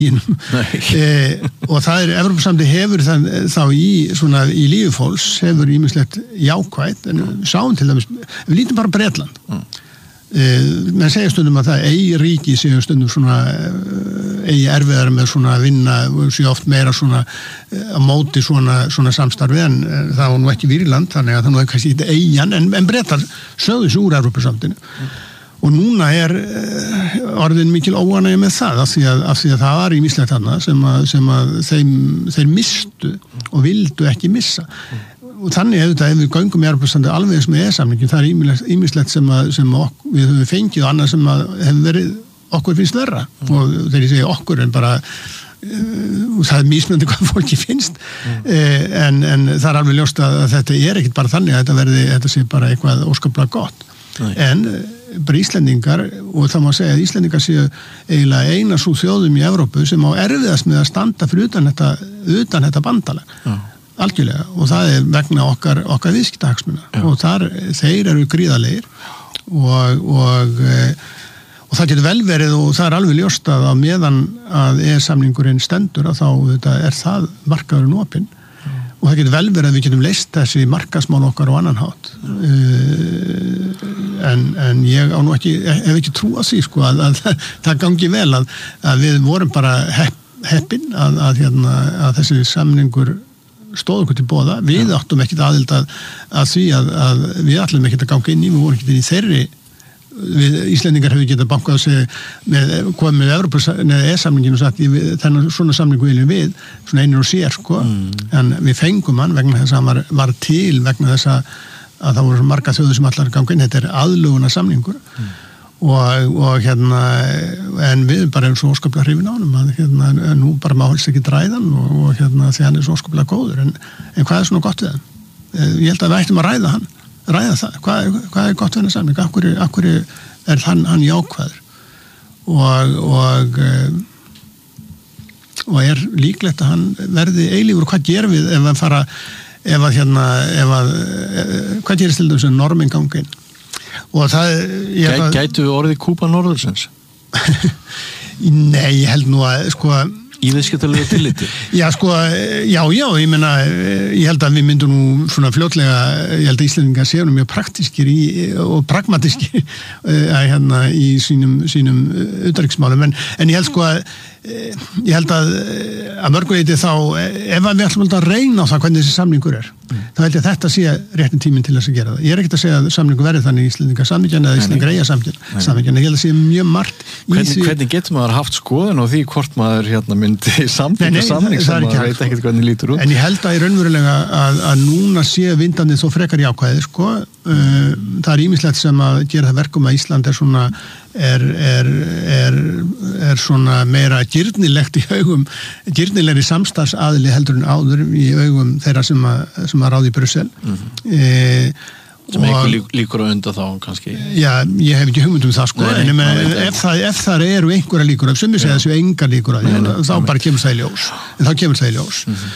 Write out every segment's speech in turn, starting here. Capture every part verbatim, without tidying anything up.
e, og það er, Evrópusambandið hefur þann, þá í, svona, í lífi fólks hefur ýmislegt jákvætt, en við sáum til dæmis, við lítum bara Bretland. Mm. E, menn segja stundum að það eigi ríki séu stundum svona eigi erfiðar með svona að vinna séu oft meira svona að móti svona, svona samstarfi en það var nú ekki Vírland, þannig að það nú er kannski ekki eigin, en, en Bretar sögðu sig úr Evrópusambandinu. Mm. Og núna er orðin mikil óánægja með það af því að, af því að það var ýmislegt annað sem að, sem að þeim, þeir mistu og vildu ekki missa. Mm. Og þannig auðvitað ef við göngum í Evrópusambandið alveg eins með E-samningin, það er ýmislegt sem, að, sem ok, við höfum fengið og annað sem að hefur verið okkur finnst verra. Mm. Og þegar ég segi okkur en bara og það er mismunandi hvað fólki finnst mm. en, en það er alveg ljóst að þetta er ekkit bara þannig að þetta verði, þetta sé bara eitthvað óskaplega gott. Mm. En bara Íslendingar, og það má segja að Íslendingar séu eiginlega eina svo þjóðum í Evrópu sem á erfiðast með að standa fyrir utan þetta, utan þetta bandalag. Mm. Algjörlega, og það er vegna okkar, okkar viðskiptahagsmuna ja. Og þar, þeir eru gríðarlegir og, og, og það getur vel verið og það er alveg ljóst að meðan að E-samningurinn stendur að þá þetta, er það markaðurinn opinn ja. Og það getur vel verið að við getum leist þessi markaðsmál okkar á annan hátt ja. en, en ég á nú ekki, hef ekki trú að því sko, að, að, að það gangi vel að, að við vorum bara hepp, heppin að, að, hérna, að þessi samningur stóð okkur til boða, við ja. Áttum ekkert aðild að, að því að, að við ætlum ekkert að ganga inn í, við vorum ekkert inn í þeirri við Íslendingar hefur getað bankað að segja með, hvað með Evrópus, neða E-samninginu og sagt, ég, þennan svona samningu viljum við, svona einir og sér, sko, mm. en við fengum hann vegna þess að hann var, var til vegna þess að, að það voru marga þjóður sem allar ganga inn, þetta er aðluguna samningur mm. og, og hérna en við bara erum svo óskaplega hrifin á honum að hérna, nú bara má helst ekki dræðan og, og hérna því hann er svo óskaplega góður en, en hvað er svona gott við hann? Ég held að við ættum að ræða hann ræða það, hvað, hvað er gott við hann samning? Akkur, akkur er hann, hann jákvæður og og, og er líklegt að hann verði eilífur og hvað gerum við ef að fara ef að hérna ef að, hvað gerist til þess að normin gangi inn og það Gæ, Gætu við orðið Kúba Norðursins? Nei, ég held nú að sko Í viðskiptalegu tilliti? Já, sko, já, já, ég meina ég held að við myndum nú svona fljótlega ég held að Íslendingar séu nú mjög praktískir í, og pragmatískir að hérna í sínum, sínum utanríkismálum, en, en ég held sko að ég held að að mörguleiti þá, ef við ætlum að reyna á það hvernig þessi samningur er mm. þá held ég að þetta sé réttin tíminn til þess að gera það ég er ekkert að segja að samningur verði þannig í Íslendingar samningan eða Íslendingar eiga samningan ég held að sé mjög margt hvernig, því... hvernig getur maður haft skoðun á því hvort maður hérna myndi samþykkja samning sem maður veit ekkert hvernig lítur út en ég held að í raunverulega að, að núna sé vindandi þó frekar jákvæði sko. uh, það er ýmislegt sem að gera það verkum að Ísland er svona er, er, er, er svona meira girnilegt í augum girnilegri samstarfsaðili heldur en áður í augum þeirra sem að, sem að ráði í Brussel mm-hmm. e, sem einhver lík, líkur á undan þá kannski já, ég hef ekki hugmynd um það sko nei, en með, ef, það, ef það eru einhverja líkur sem ég segja þessu enga líkur á nei, þá nei, bara kemur það í ljós en þá kemur það í ljós mm-hmm.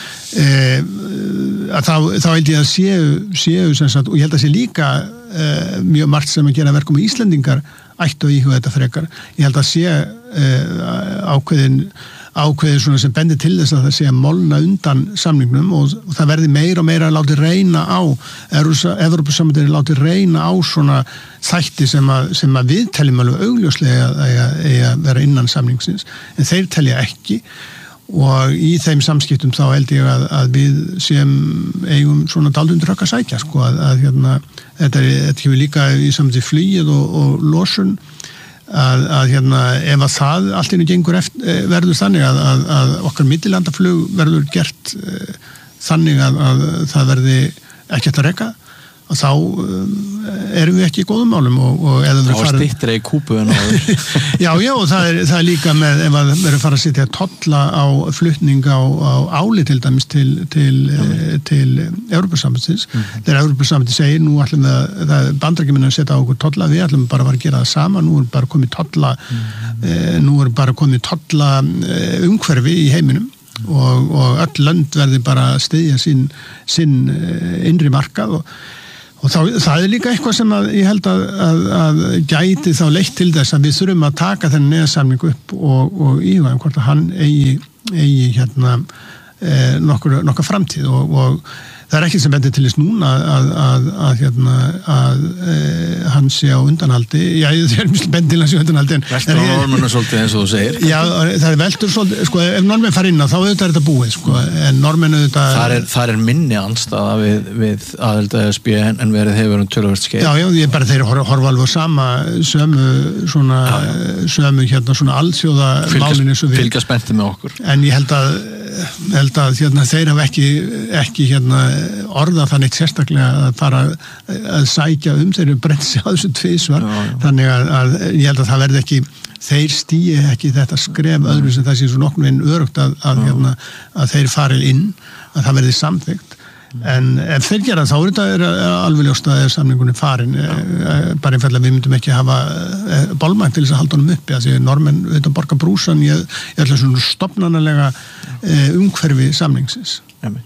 e, að þá, þá held ég að séu, séu sagt, og ég held að sé líka e, mjög margt sem að gera verkum með Íslendingar ættu að íhuga þetta frekar ég held að sé e, ákveðin ákveðið svona sem bendir til þess að það sé að molna undan samningnum og, og það verði meira og meira að láti reyna á Evrópusambandið láti reyna á svona þætti sem að, sem að við teljum alveg augljóslega að, að, að vera innan samningsins en þeir telja ekki og í þeim samskiptum þá held ég að, að við sem eigum svona daldundur högg að sækja sko að, að hérna, þetta er hefur líka í samtíð flugið og, og losun Að, að hérna, ef að það allt einu gengur eftir, verður þannig að, að, að okkar millilandaflug verður gert uh, þannig að, að það verði ekkert að reka og þá um, erum við ekki í góðum málum og, og þá er farið... styttra í Kúbu en áður já, já, og það er, það er líka með ef að verður farið að setja tolla á flutning á, á áli til dæmis til, til, mm. til Evrópusambandsins mm. þegar Evrópusambandið segir nú ætlum við að Bandaríkjamenn að setja á okkur tolla við ætlum bara að fara að gera það sama nú er bara komið tolla mm. eh, nú er bara komið tolla eh, umhverfi í heiminum og, og öll lönd verði bara að styðja sín, sín eh, innri markað og Og þá, það er líka eitthvað sem að, ég held að, að, að gæti þá leitt til þess að við þurfum að taka þennan neðasamning upp og, og íhuga hvort að hann eigi, eigi hérna, eh, nokkur, nokkur framtíð og, og það er ekki sem bendir til þess núna að, að, að, hérna, að e, hann sé á undanhaldi. Já, það er mjög bendir til hans í undanhaldi. Veltur á normunum svolítið eins og þú segir. Já, það er veltur svolítið, sko, ef normenn fara inn á þá auðvitað er þetta búið, sko, en normenn auðvitað... Það er, það er minni andstaða við, við aðild að E S B en, en verið hefur um töluvert skeið. Já, já, ég bara þeir horfa alveg sama sömu svona, já, sömu hérna svona alþjóða málin eins og við. Fylgja spennti með okkur. En ég held að held að hérna, þeir hafa ekki, ekki hérna, orða þannig sérstaklega að fara að sækja um þeir eru brent sig á þessu tvisvar þannig að, að ég held að það verði ekki þeir stíi ekki þetta skref öðru sem það sé svo nokkur veginn örugt að, að, hérna, að þeir farið inn að það verði samþykkt en ef þeir gera þá er þetta alveg ljóst að samningunni farin bara einfallega við myndum ekki hafa bolmænt til þess að halda honum uppi að því normenn auðvitað borga brúsan í öllu svona stofnanalega umhverfi samningsins.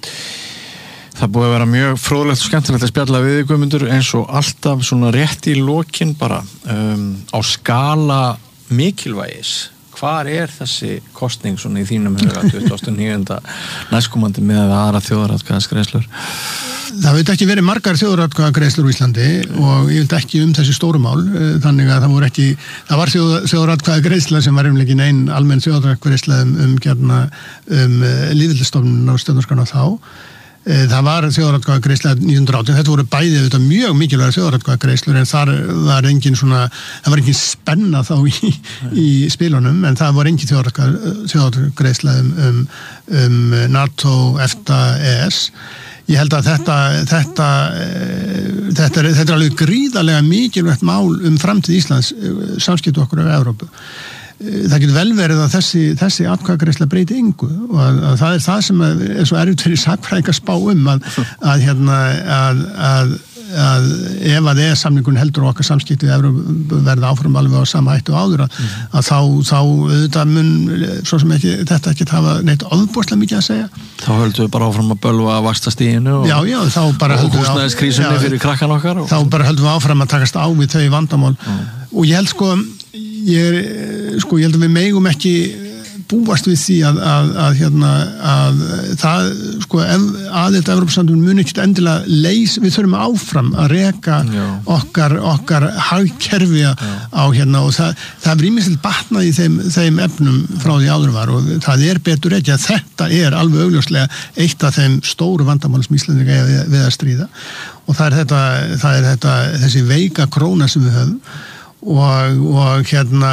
Það búið að vera mjög fróðlegt og skemmtilegt að spjalla við Guðmundur eins og alltaf svona rétt í lokin bara um, á skala mikilvægis. Hvar er þessi kosning svona í þínum huga tuttugasta og níunda næstkomandi með aðra þjóðaratkvæðagreiðslur? Það veit ekki verið margar þjóðaratkvæðagreiðslur á Íslandi og ég veit ekki um þessi stóru mál þannig að það voru ekki það var þjóðaratkvæðagreiðsla sem var einhverjum einn almenn þjóðaratkvæðagreiðsla um, um, um, um lýðveldisstofnun á stjórnarskránni þá. Það var þjóðaratkvæðagreiðsla nítján hundruð og átján, þetta voru bæði þetta mjög mikilvægar þjóðaratkvæðagreiðslur en þar var engin svona, það var engin spenna þá í, í spilunum en það var engin þjóðaratkvæðagreiðsla um, um, um NATO, EFTA, E E S. Ég held að þetta, þetta, þetta, er, þetta er alveg gríðarlega mikilvægt mál um framtíð Íslands, samskipti okkur af Evrópu. Það getur vel verið að þessi, þessi atkvæðagreiðsla breyti engu og að, að það er það sem er svo erfitt fyrir sakfræðinga spá um að, að, hérna, að, að, að ef að E E S-samningun heldur okkar samskipti við Evrópu verða áfram alveg á sama hættu áður að, að þá, þá auðvitað mun svo sem ekki, þetta ekki hafa neitt ofboðslega mikið að segja. Þá höldum við bara áfram að bölva vaxtastiginu og, já, já, þá bara og húsnæðiskrísunni fyrir krakkan okkar. Og... Þá bara höldum við áfram að takast á við þau vandamál mm. og ég held sko Ég, er, sko, ég held að við megum ekki búast við því að, að, að, hérna, að það, sko, aðild Evrópusambandinu mun ekkert endilega leys, við þurfum áfram að reka okkar, okkar hagkerfi á hérna og það, það er ýmislegt batnað í þeim, þeim efnum frá því áður var og það er betur ekki að þetta er alveg augljóslega eitt af þeim stóru vandamálum sem Íslendingar eiga við, við að stríða og það er þetta, það er þetta þessi veika króna sem við höfum og, og hérna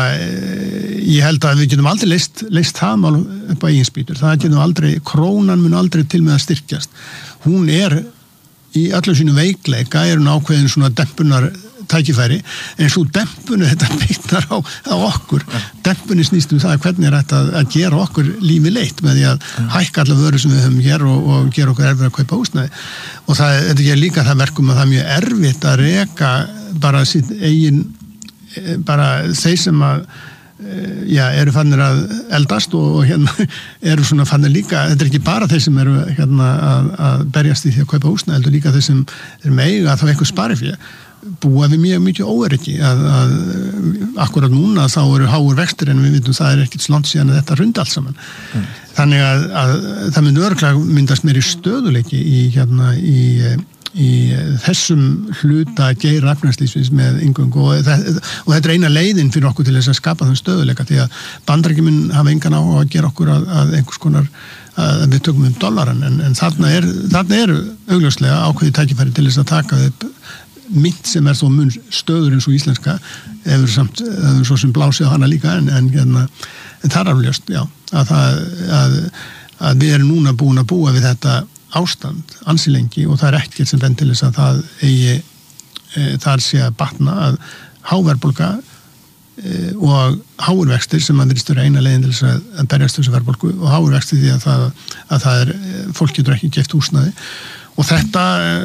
ég held að við getum aldrei leist, leist það mál upp á eigin spýtur, það getum aldrei krónan mun aldrei til með að styrkjast hún er í öllu sínu veikleika er hún ákveðin svona dempunar tækifæri en svo dempunu þetta byggnar á, á okkur dempunu snýst um það hvernig er þetta að, að gera okkur lífi leitt með því að hækka allar vörur sem við höfum hér og, og gera okkur erfið að kaupa húsnæði og það, þetta er líka það verkum að það er mjög erfitt að reka bara sitt eigin bara þeir sem að já, eru fannir að eldast og, og hérna eru svona fannir líka, þetta er ekki bara þeir sem eru hérna að, að berjast í því að kaupa húsnæði, heldur líka þeir sem eru með eiga þá eitthvað spari fyrir búa við mjög mikið óöryggi að, að akkurat núna þá eru háur vextir en við vitum það er ekkert slont síðan að þetta rundi allt saman mm. þannig að, að það myndi örglega myndast meiri stöðuleiki í hérna í í þessum hluta geir efnahagslífsins með inngöngu og, og þetta er eina leiðin fyrir okkur til þess að skapa þann stöðuleika því að Bandaríkjamenn hafa engan á að gera okkur að, að einhvers konar að við tökum um dollaran en, en þarna er, þarna er augljóslega ákveðið tækifæri til þess að taka upp mynt sem er þó mun stöður eins og íslenska hefur samt, hefur svo sem blásið á hana líka en, en, en, en það er afljóst, já að, það, að, að við erum núna búin að búa við þetta ástand ansi lengi og það er ekkert sem benn til þess að það eigi e, þar sé að batna að háverðbólga e, og háurvextir sem að virðist vera eina leiðin til þess að, að berjast þessu verðbólgu og háurvextir því að það, að það er fólk getur ekki geft húsnæði og þetta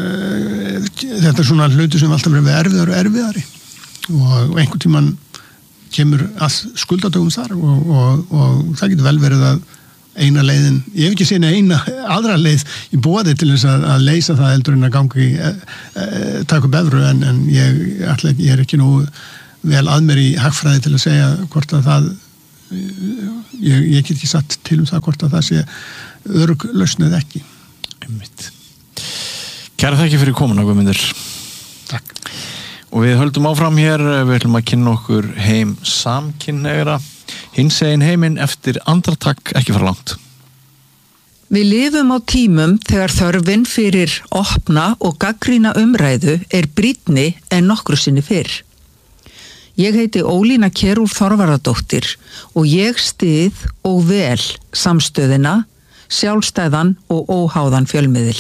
e, þetta er svona hluti sem alltaf verður erfiðar og erfiðari og, og einhvern tímann kemur að skuldadögum þar og, og, og það getur vel verið að eina leiðin, ég hef ekki séð eina aðra leið í boði til þess að, að leysa það heldur en að gangi e, e, taka upp evru en, en ég, ætla, ég er ekki nú vel að mér í hagfræði til að segja hvort að það ég, ég get ekki satt til um það hvort að það sé örugg lausn eða ekki. Einmitt. Kæra þakki fyrir komuna, Guðmundur. Takk. Og við höldum áfram hér, við ætlum að kynna okkur heim samkynhneigðra, hinsegin heiminn eftir andartak ekki fara langt. Við lifum á tímum þegar þörfin fyrir opna og gagnrýna umræðu er brýnni en nokkru sinni fyrr. Ég heiti Ólína Kjerúl Þorvarðardóttir og ég styð og vel samstöðina, sjálfstæðan og óháðan fjölmiðil.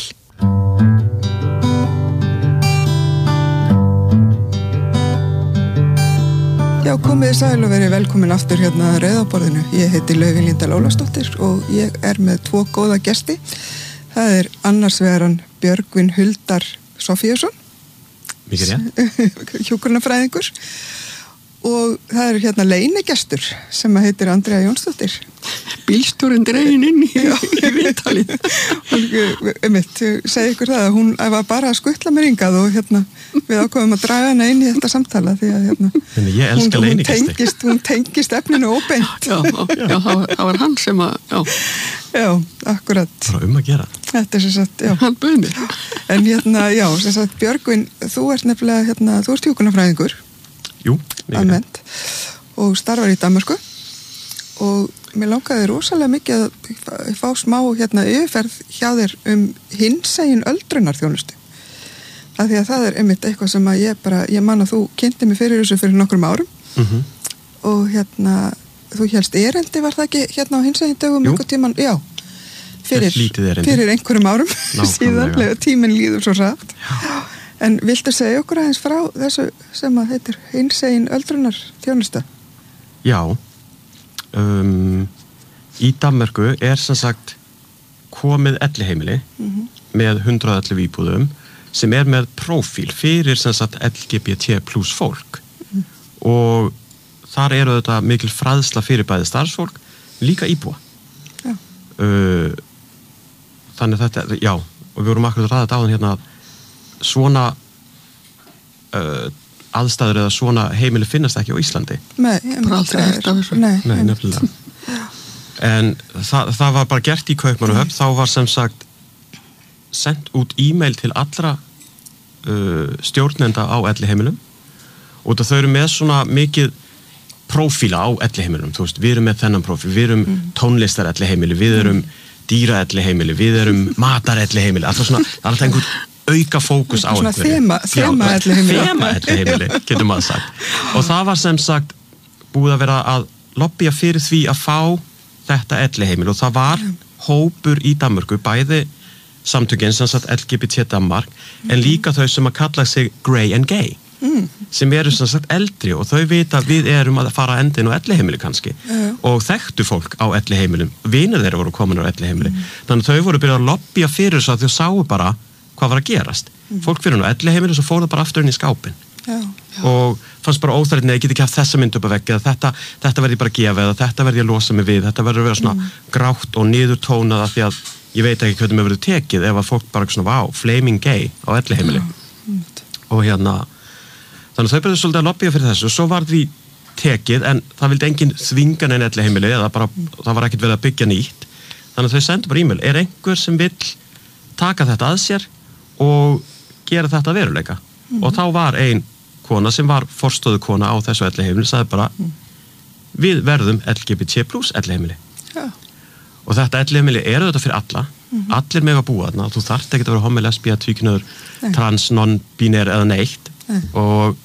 Já, komið sæl og verið velkomin aftur hérna að Rauðaborðinu. Ég heiti Laufey Líndal Ólafsdóttir og ég er með tvo góða gesti. Það er annars vegar Björgvin Huldar Sofíusson, Mikið rétt. hjúkrunarfræðingur, og það er hérna leynigestur sem heitir Andrea Jónsdóttir. Bílstjórinn dregin inn í, í viðtalið. Einmitt, segi ykkur það að hún var bara að skutla mér hingað og hérna við ákváðum að draga hana inn í þetta samtala því að hérna ég elska hún, hún, leynigesti. tengist, hún tengist efninu óbeint. Já, já, já það, var, það var hann sem að, já. Já, akkurat. Bara um að gera. Þetta er sem sagt, já. Hann bauð mér. En hérna, já, sem sagt, Björgvin, þú ert nefnilega, hérna, þú ert hjúkrunarfræðingur. Jú, almennt, og starfar í Danmörku og mér langaði rosalega mikið að fá smá hérna yfirferð hjá þér um hinsegin öldrunarþjónustu. Af því að það er einmitt eitthvað sem að ég bara, ég man að þú kynnti mig fyrir þessu fyrir nokkrum árum mm-hmm. og hérna, þú hélst erendi var það ekki hérna á hinsegin dögum einhver tíman, já, fyrir, fyrir einhverjum árum síðan, tíminn líður svo rætt. En viltu segja okkur aðeins frá þessu sem að heitir hinsegin öldrunar þjónusta? Já, um, í Danmörku er sem sagt komið elliheimili mm-hmm. með hundrað og ellefu íbúðum sem er með prófíl fyrir sem sagt L G B T plus fólk mm. og þar eru þetta mikil fræðsla fyrir bæði starfsfólk, líka íbúa. Já. Uh, þannig þetta, já, og við vorum akkurat að ræða þetta áðan hérna að svona uh, aðstæður eða svona heimili finnast ekki á Íslandi. Nei, bara aldrei hægt af þessu. Nei, Nei nefnilega. En það, það var bara gert í Kaupmannahöfn, þá var sem sagt sendt út e-mail til allra uh, stjórnenda á elliheimilum og þau eru með svona mikið prófíla á elliheimilum, þú veist, við erum með þennan prófíl, við erum mm. tónlistar elliheimili, við erum dýra elliheimili, við erum matar elliheimili, alltaf svona, það er alltaf einhvern auka fókus á einhverju. Svona þema elliheimili. Þema elliheimili, getur maður sagt. Og það var sem sagt búið að vera að lobbya fyrir því að fá þetta elliheimili og það var hópur í Danmörku, bæði samtökin sem sagt L G B T Danmark, mm. en líka þau sem að kalla sig Grey and Gay, mm. sem eru sem sagt eldri og þau vita að við erum að fara endin á elliheimili kannski mm. og þekktu fólk á elliheimilum, vinir þeirra voru komin á elliheimili, mm. þannig að þau voru byrjað að lobbya fyrir þess að þau sáu bara hvað var að gerast. Mm. Fólk fyrir nú elliheimili og svo fór það bara aftur inn í skápin. Já, já. Og fannst bara óþægilegt, nei, ég get ekki haft þessa mynd upp að veggi, eða þetta, þetta verði ég bara að gefa, eða þetta verði ég að losa mig við, þetta verður að vera svona mm. grátt og niðurtónað af því að ég veit ekki hvernig mér verður tekið ef að fólk bara svona, vá, flaming gay á elliheimili. Mm. Og hérna, þannig að þau byrjuðu svolítið að lobbya fyrir þessu og svo var því tekið, en það vildi enginn þvinga neinn elliheimili, eða bara, mm. það var ekkert verið að byggja nýtt. Þannig að þau sendu bara e-mail, er einhver sem vill taka þetta að sér og gera þetta veruleika. Mm. Og þá var ein kona sem var forstöðu kona á þessu elliheimili, sagði bara, mm. við verðum L G B T plus elliheimili. Já. Og þetta elliheimili eru þetta fyrir alla, mm. allir með að búa þarna, þú þarft ekki að vera homi, lesbía, tvíknur, trans, non-binær eða neitt. Nei. Og,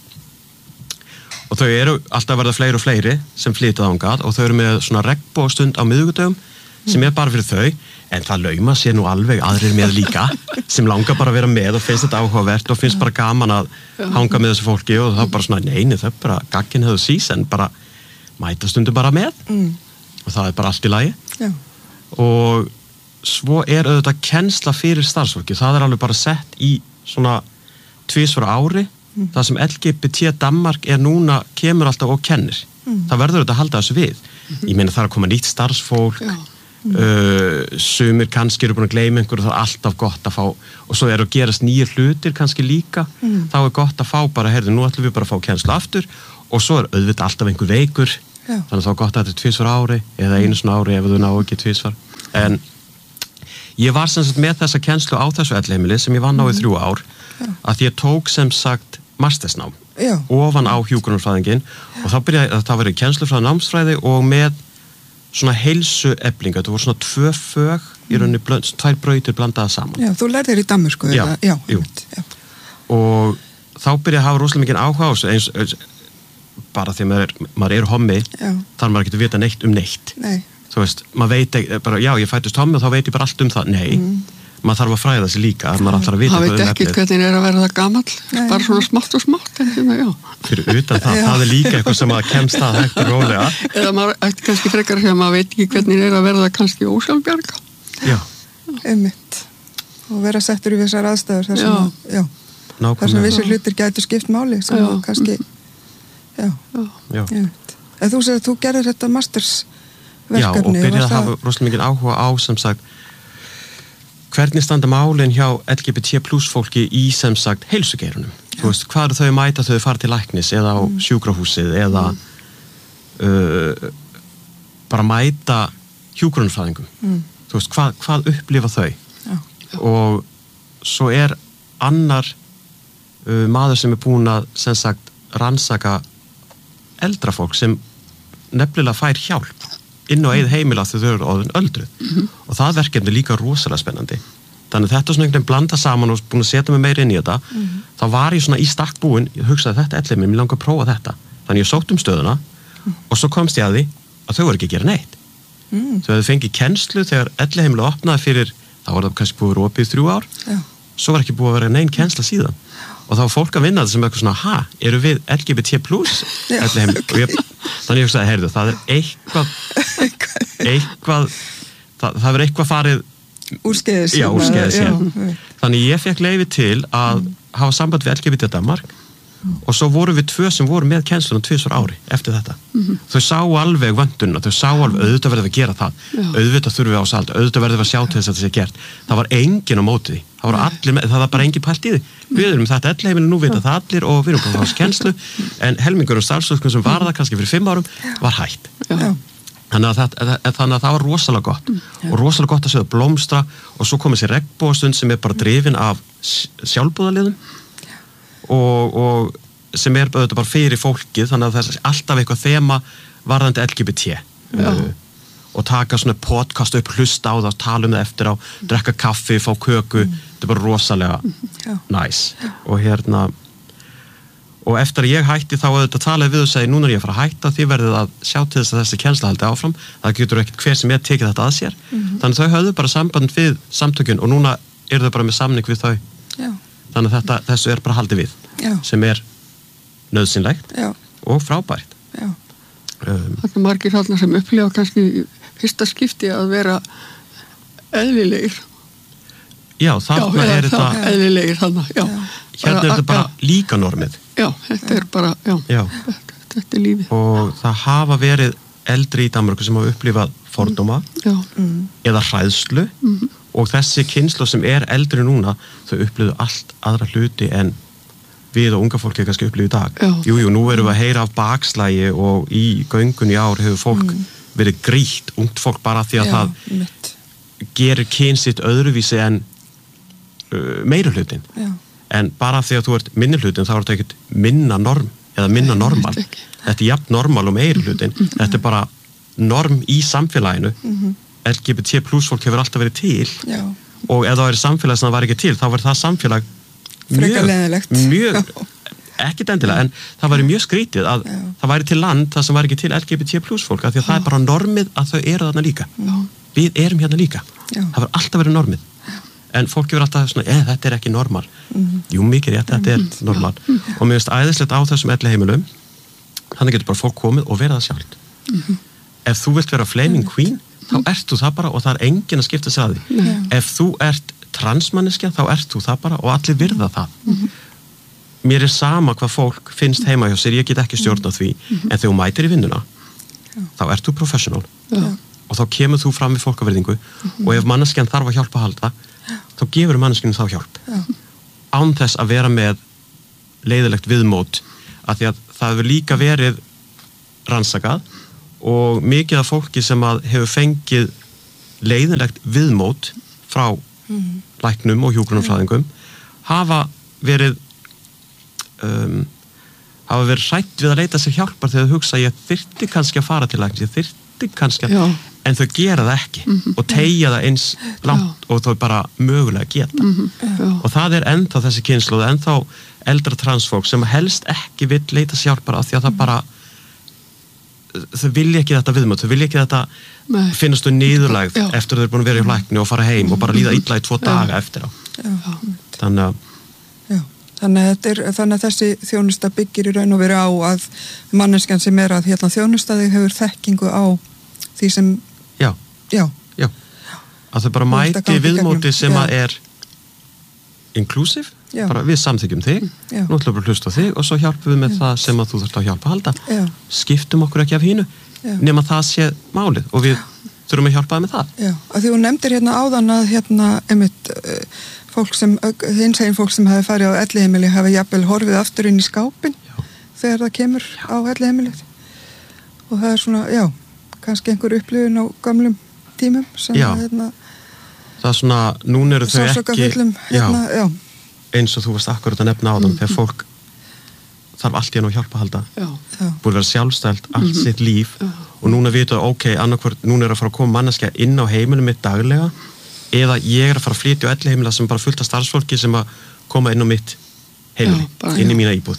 og þau eru alltaf að verða fleiri og fleiri sem flytja þangað og þau eru með svona regnbogastund á miðvikudögum sem er bara fyrir þau, en það lauma sér nú alveg aðrir með líka sem langar bara að vera með og finnst þetta áhugavert og finnst bara gaman að hanga með þessu fólki og það bara svona, neini, þau bara gaggin hefur sís en bara mæta stundum bara með mm. og það er bara allt í lagi. Já. Og svo er auðvitað kennsla fyrir starfsfólki, það er alveg bara sett í svona tvisvar ári, mm. það sem L G B T Danmark er núna, kemur alltaf og kennir. Mm. Það verður auðvitað að halda þessu við. Ég meina það er að koma nýtt starfsfólk, uh, sumir kannski eru búin að gleyma einhverju, það er alltaf gott að fá, og svo eru að gerast nýjir hlutir kannski líka, mm. þá er gott að fá bara, heyrðu, nú ætlum við bara að fá kennslu aftur, og svo er auðvitað alltaf einhver veikur, Já. Þannig að þá er gott að þetta er tvisvar ári, eða einu svona ári ef þú ná ekki tvisvar. En ég var sem sagt með þessa kennslu á þessu elliheimili sem ég vann á í þrjú ár, Já. Að ég tók sem sagt mastersnám Já. Ofan á hjúkrunarfræðingin og þá byrjaði, það var í kennslufræði námsfræði og með svona heilsueflinga, það voru svona tvö fög í rauninni, blönd, tvær brautir blandaða saman. Já, þú lærðir í Danmörku. Já, já, jú. Já. Og þá byrjaði að hafa rosalega mikið áhuga á þessu, eins, eins bara því að maður er, maður er hommi, já. Þar maður getur vita neitt um neitt. Nei. Þú veist, maður veit ekki, bara já, ég fættist hommi og þá veit ég bara allt um það. Nei, mm. maður þarf að fræða sig líka, maður alltaf að vita hvað um efnið. Það veit ekki hvernig er að verða gamall, Nei. Bara svona smátt og smátt, en svona, já. Fyrir utan það, það er líka eitthvað sem maður kemst að hægt og rólega. Eða maður ætti kannski frekar að segja að maður veit ekki hvernig er að verða kannski ósjálfbjarga. Já. Einmitt. Og vera settur í vissar aðstæður þar sem, já. Já. Þar sem vissir hlutir gætu skipt máli, sem já. Kannski, já. Já. En þú segir að þú gerðir þetta mastersverkefni. Já, og byrjaði að hafa rosalega mikið áhuga á sem sagt hvernig standa málin hjá L G B T plus fólki í sem sagt heilsugeirunum. Þú veist, hvað eru þau mæta þau fara til læknis eða á mm. sjúkrahúsið eða mm. uh, bara mæta hjúkrunarfræðingum. Mm. Þú veist, hvað, hvað upplifa þau? Já. Og svo er annar uh, maður sem er búin að sem sagt rannsaka eldra fólk sem nefnilega fær hjálp inn á eigið heimila þegar þau eru orðin öldruð mm-hmm. og það verkefni er líka rosalega spennandi þannig þetta er svona einhvern veginn blanda saman og búin að setja mig meira inn í þetta mm-hmm. þá var ég svona í stakk búin, ég hugsaði þetta elleim mér langar að prófa þetta, þannig ég sótt um stöðuna mm. og svo komst ég að því að þau voru ekki að gera neitt mm. þau hefði fengið kennslu þegar elliheimila opnaði fyrir, þá var það kannski búið opið þrjú ár, Já. Svo var ekki búið að vera neinn kennsla síðan og þá var fólk að vinna þetta sem eitthvað svona, ha, eru við L G B T plus elliheimili og ég þannig ég hugsaði, heyrðu, það er eitthvað eitthvað það, það er eitthvað farið úrskeiðis já, úrskeiðis hér þannig ég fekk leyfi til að mm. hafa samband við L G B T Danmark mm. og svo voru við tvö sem voru með kennslunum tvisvar ári eftir þetta mm. þau sá alveg vöndunna, þau sá alveg auðvitað verðum við að gera það já. Auðvitað þurfum við á sald, auðvitað verðum við að sjá til þess að þetta sé gert það var engin á móti því, það var allir með, það var bara engin pælt í því við erum þetta elliheimili, nú vita það allir og við erum bara á þessu kennslu en helmingur og starfsfólk sem var það kannski fyrir fimm árum var hætt já. Þannig að, það, þannig að það var rosalega gott já. Og rosalega gott að séu blómstra og svo komið sér regnbogastund sem er bara drifin af sjálfboðaliðum og, og sem er bara fyrir fólkið þannig að það er alltaf eitthvað þema varðandi L G B T uh, og taka svona podcast upp, hlusta á það, tala um það eftir á, drekka kaffi, fá köku, mm. þetta er bara rosalega næs nice. Og hérna og eftir að ég hætti þá auðvitað talaði við og segi núna er ég að fara að hætta því verðið að sjá til þess að þessi kennsla haldi áfram það getur ekkert hver sem er tekið þetta að sér mm-hmm. þannig þau höfðu bara samband við samtökun og núna eru þau bara með samning við þau Já. Þannig að þetta, þessu er bara haldið við Já. Sem er nauðsynlegt Já. Og frábært um, Það er margir þarna sem upplifa kannski fyrsta skipti að vera eðlilegir Já, þarna já, er þetta eðlilegir þarna, já Hérna er þetta bara líka normið Já, þetta er bara, já, já. Þetta, þetta er lífið. Og það hafa verið eldri í Danmörku sem hafa upplifað fordóma mm. eða hræðslu mm. og þessi kynslóð sem er eldri núna, þau upplifðu allt aðra hluti en við og unga fólki kannski upplifðu í dag. Já. Jú, jú, nú erum við að heyra af bakslægi og í göngun í ár hefur fólk mm. verið grýtt, ungt fólk bara því að já, það mitt. Gerir kyn sitt öðruvísi en uh, meiri hlutin. Já. En bara því að þú ert minni hlutin þá er þetta ekkert minna norm eða minna normal. Þetta er jafn normal og meiri hlutin. Mm-hmm. Þetta er bara norm í samfélaginu. Mm-hmm. L G B T plus fólk hefur alltaf verið til Já. Og ef það er samfélag sem það var ekki til þá var það samfélag mjög, mjög ekkert endilega en það væri mjög skrítið að Já. Það væri til land það sem var ekki til L G B T plus fólk af því að Já. Það er bara normið að þau eru þarna líka. Já. Við erum hérna líka. Já. Það var alltaf verið normið. En fólk hefur alltaf svona, eða þetta er ekki normal mm-hmm. jú mikið rétt, þetta er normal mm-hmm. og mér finnst æðislegt á þessum elliheimilum þannig getur bara fólk komið og verið það sjálft mm-hmm. ef þú vilt vera flaming queen þá ert þú það bara og það er enginn að skipta sig að því mm-hmm. ef þú ert transmanneskja þá ert þú það bara og allir virða það mm-hmm. mér er sama hvað fólk finnst heima hjá sér, ég get ekki stjórna því mm-hmm. en þegar þú mætir í vinnuna þá ert þú professional Já. og þá kemur þú fram við fólkavirðingu mm-hmm. og ef manneskjan þarf að hjálpa að halda þá gefur manneskjanu þá hjálp Já. án þess að vera með leiðilegt viðmót af því að það hefur líka verið rannsakað og mikið af fólki sem að hefur fengið leiðilegt viðmót frá mm-hmm. læknum og hjúkrunarfræðingum hafa verið um, hafa verið hrætt við að leita sér hjálpar þegar þau hugsa ég þyrfti kannski að fara til læknis, ég þyrfti kannski að, Já. en þau gera það ekki mm-hmm. og tegja það eins langt Já. Og þau bara mögulega geta mm-hmm. og það er ennþá þessi kynslóð, ennþá eldra transfólk sem helst ekki vill leita sér hjálpar af því að það bara þau vilja ekki þetta viðmót, þau vilja ekki þetta Nei. Finnast þau niðurlægð Já. Eftir þau eru búin að vera í lækni og fara heim og bara líða illa í tvo daga eftir á þannig að Já. Þannig að, er, þannig að þessi þjónusta byggir í raun og veru á að manneskjan sem er að hérna, þjónustaði hefur þekkingu á því sem Já, já. já. Að þau bara mæti viðmóti sem já. Að er inclusive já. Bara við samþykjum þig já. Nú ætlum við að hlusta á þig og svo hjálpum við með já. Það sem að þú þurft að hjálpa að halda já. Skiptum okkur ekki af hínu nema það sé málið og við þurfum að hjálpa það með það Já, að því hún nefndir hérna áðan að hérna einmitt fólk sem, hins eginn fólk sem hafi farið á elliheimili hafi jafnvel horfið aftur inn í skápin já. Þegar það kemur já. Á elliheimilið og það er svona, já, kannski einhver upplifun á gamlum tímum sem já. Að hérna það er svona, núna eru þau ekki hérna, já. Eins og þú varst akkurat að nefna á þann mm. þegar fólk þarf allt í hennu að hjálpa að halda búið að vera sjálfstælt allt mm-hmm. sitt líf já. Og núna vitu að ok, annarkvort núna er að fara að koma manneskja inn á heimilinu mitt daglega eða ég er að fara að flytja á elliheimila sem bara fullt af starfsfólki sem að koma inn á mitt heimili, já, bara, inn í mína íbúð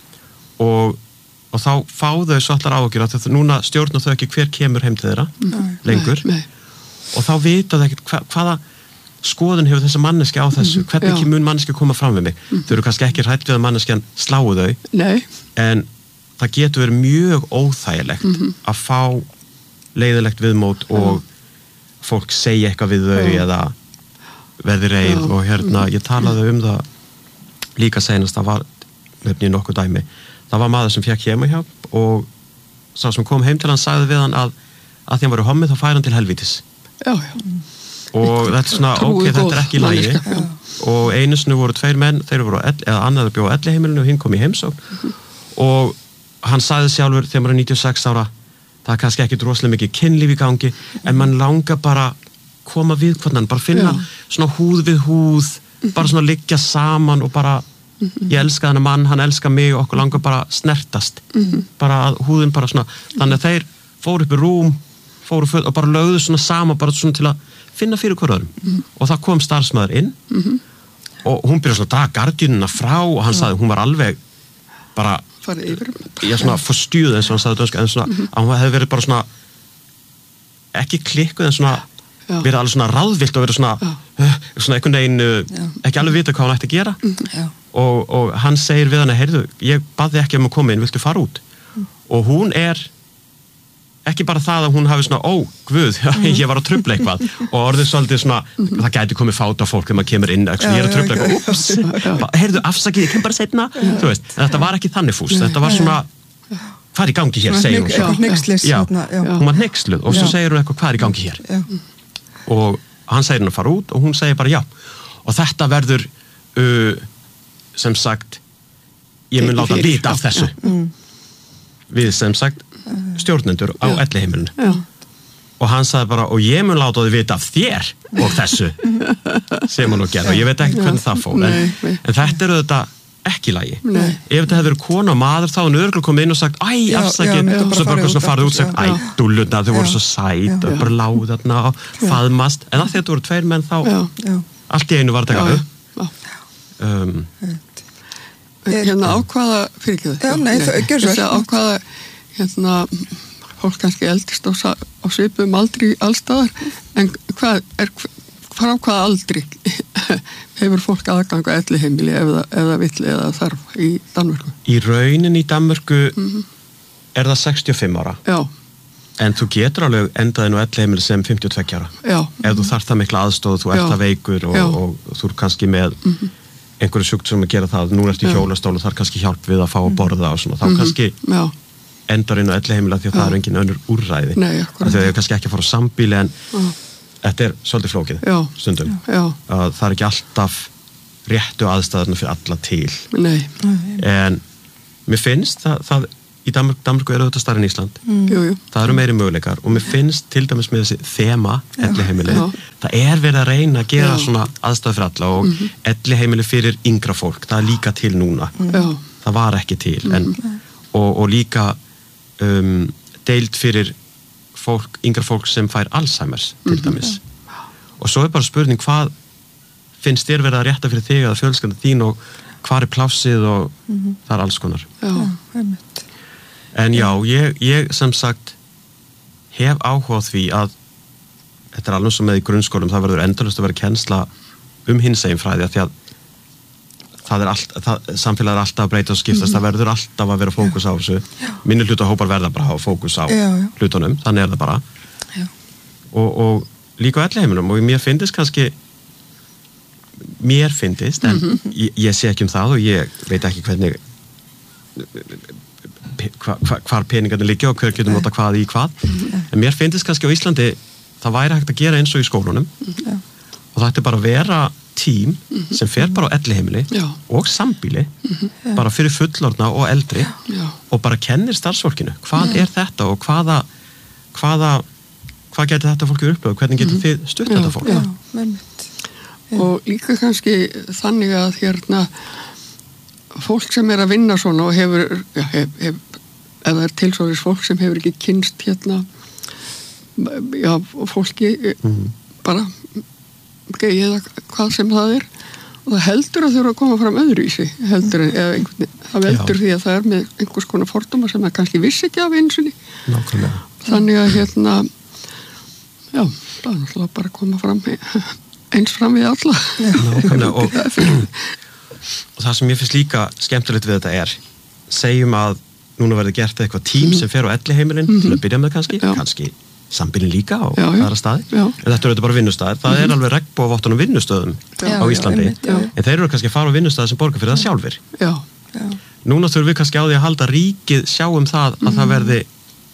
og, og þá fá þau svo allar áhugjur að þetta núna stjórna þau ekki hver kemur heim til þeirra nei, lengur nei, nei. Og þá vita þau ekkert hva, hvaða skoðun hefur þessa manneskja á þessu mm-hmm. hvernig mun manneskja koma fram við mig mm-hmm. þau eru kannski ekki hrætt við að manneskjan sláu þau nei. En það getur verið mjög óþægilegt mm-hmm. að fá leiðilegt viðmót og fólk segja eitthvað við þau Já. Eða verði reið Já. Og hérna ég talaði um það líka seinast, það var nefnir nokkuð dæmi, það var maður sem fekk heimahjálp og sá sem kom heim til hann sagði við hann að að því hann var í hommið þá fær hann til helvítis Já, já. Og þetta er svona, ok, þetta er ekki í lagi og einu sinni voru tveir menn þeir voru, eða annar bjóð á elliheimilinu og hinn kom í heimsókn mm-hmm. og hann sagði sjálfur þegar maður er níutíu og sex ára það er kannski ekki droslega mikið kynlíf í gangi en mann langar bara koma við hvernig, bara finna Já. Svona húð við húð mm-hmm. bara svona liggja saman og bara mm-hmm. ég elska þennan mann, hann elskar mig og okkur langar bara snertast mm-hmm. bara að húðin bara svona, þannig að þeir fóru upp í rúm, fóru föt og bara lögðu svona saman bara svona til að finna fyrir hverjum mm-hmm. og það kom starfsmaður inn mm-hmm. og hún byrjaði svona að draga gardínuna frá og hann sagði, hún var alveg bara ég svona forstjúð eins og hann sagði dönsku en svona, mm-hmm. að hún hefði verið bara svona ekki klikkuð en svona Já. Verið alveg svona ráðvillt og verið svona uh, svona einhvern veginn uh, ekki alveg vita hvað hann ætti að gera mm-hmm. og, og hann segir við hann heyrðu, ég baði ekki um að koma inn, viltu fara út mm. og hún er ekki bara það að hún hafi svona, ó, guð, mm. ég var að trufla eitthvað og orðið svolítið svona, mm. það gæti komið fát á fólk þegar maður kemur inn, ekki, ég er að trufla eitthvað, ups, heyrðu, afsakið, ég kem bara setna, þú veist, þetta var ekki þannig fús, þetta var svona, hvað er í gangi hér, segir hún svo. Já, hún var hneyksluð og svo segir hún eitthvað, hvað er í gangi hér? Og hann segir hún að fara út og hún segir bara já. Og þetta verður, uh, sem sagt, ég mun láta vita af þessu. Við, sem sagt, stjórnendur á elliheimilinu Já. Og hann sagði bara og ég mun láta þið vita af þér og þessu sem hann og gerði og ég veit ekki hvernig það fór en, en þetta er auðvitað ekki í lagi Nei. Ef þetta hefði verið kona og maður þá hann örgulega komið inn og sagt æ, afsakið og svo bara svona farið út og sagt æ, dúlluna, þau voru svo sæt og bara láð þarna og faðmast en að þetta voru tveir menn þá já. Já. Allt í einu var þetta gafið um, hérna ákvaða fyrirgeðu þessi ákvaða hérna fólk kannski eldist á, á svipum aldri allstaðar en hvað er frá hvaða aldri hefur fólk aðgang að elliheimili eða, eða vill eða þarf í Danmörku? Í raunin í Danmörku mm-hmm. er það sextíu og fimm ára Já. En þú getur alveg endaðin á elliheimili sem fimmtíu og tveggja ára Já. Ef þú þarf það mikla aðstóð, þú ert það veikur og, og, og þú er kannski með mm-hmm. einhverju sjúkt sem að gera það, nú ertu í hjólastól og þarf kannski hjálp við að fá að borða og svona, þá mm-hmm. kannski Já. endar inn á elliheimili því að það er engin önnur úrræði. Nei, akkurat. Þau eru kannski ekki að fara á sambýli en já. Þetta er svolítið flókið já. Stundum. Já. Að það er ekki alltaf réttu aðstæðarna fyrir alla til. Nei. En mér finnst það, það í Danmörku, Danmörku eru þetta stærri en Ísland. Mm. Jú, jú. Það eru meiri möguleikar og mér finnst til dæmis með þessi þema elliheimili. Það er verið að reyna að gera já. Svona aðstæður fyrir alla og mm-hmm. elliheimili fyrir yngra fólk. Það er líka til núna. Mm. Það var ekki til en, og, og líka um, deild fyrir fólk, yngra fólk sem fær Alzheimer's til dæmis. Mm-hmm. Og svo er bara spurning hvað finnst þér verið að rétta fyrir þig eða fjölskyldan þín og hvað er plássið og mm-hmm. það er alls konar. Já, einmitt. En já, ég, ég sem sagt hef áhuga á því að þetta er alveg sem með í grunnskólum, það verður endalaust að vera kennsla um hinsegin fræði að því að það er allt, það, samfélag er alltaf að breyta og skiptast, mm-hmm. það verður alltaf að vera fókus á þessu. Minni hlutahópar verða bara að hafa fókus á já, já. Hlutunum, þannig er það bara. Og, og líka á elliheimilum og mér finnst kannski mér finnst, en mm-hmm. ég, ég sé ekki um það og ég veit ekki hvernig hva, hva, hvar peningarnir liggja og hver getur nota hvað í hvað. Mm-hmm. En mér finnst kannski á Íslandi það væri hægt að gera eins og í skólunum mm-hmm. og það ætti bara að vera tím mm-hmm. sem fer bara á elliheimili já. Og sambýli mm-hmm. bara fyrir fullorðna og eldri já. Og bara kennir starfsfólkinu hvað já. Er þetta og hvaða hvaða, hvað getur þetta fólki upplöðu, hvernig getur mm-hmm. þið stutt þetta fólk já. Já. Og líka kannski þannig að hérna fólk sem er að vinna svona og hefur já, hef, hef, ef það er tilsóðis fólk sem hefur ekki kynst hérna já, fólki mm-hmm. bara gei eða hvað sem það er og það heldur að þurfa að koma fram öðru í sig heldur að einhvern, það veldur já. Því að það er með einhvers konar fordóma sem það kannski vissi ekki af einsunni þannig að hérna já, það er náttúrulega bara að koma fram eins fram við alla Nákvæmlega og, og það sem ég finnst líka skemmtilegt við þetta er segjum að núna verður gert eitthvað tím sem fer á elliheimilin mm-hmm. til að byrja með kannski, já. Kannski sambýlin líka á aðra staði já. En þetta eru þetta bara vinnustæðir, það mm-hmm. er alveg regnbogavottunum vinnustöðum já, á Íslandi já, já. En þeir eru kannski að fara á vinnustæði sem borgar fyrir það sjálfir já, já. Núna þurfum við kannski á því að halda ríkið sjá um það að mm-hmm. það verði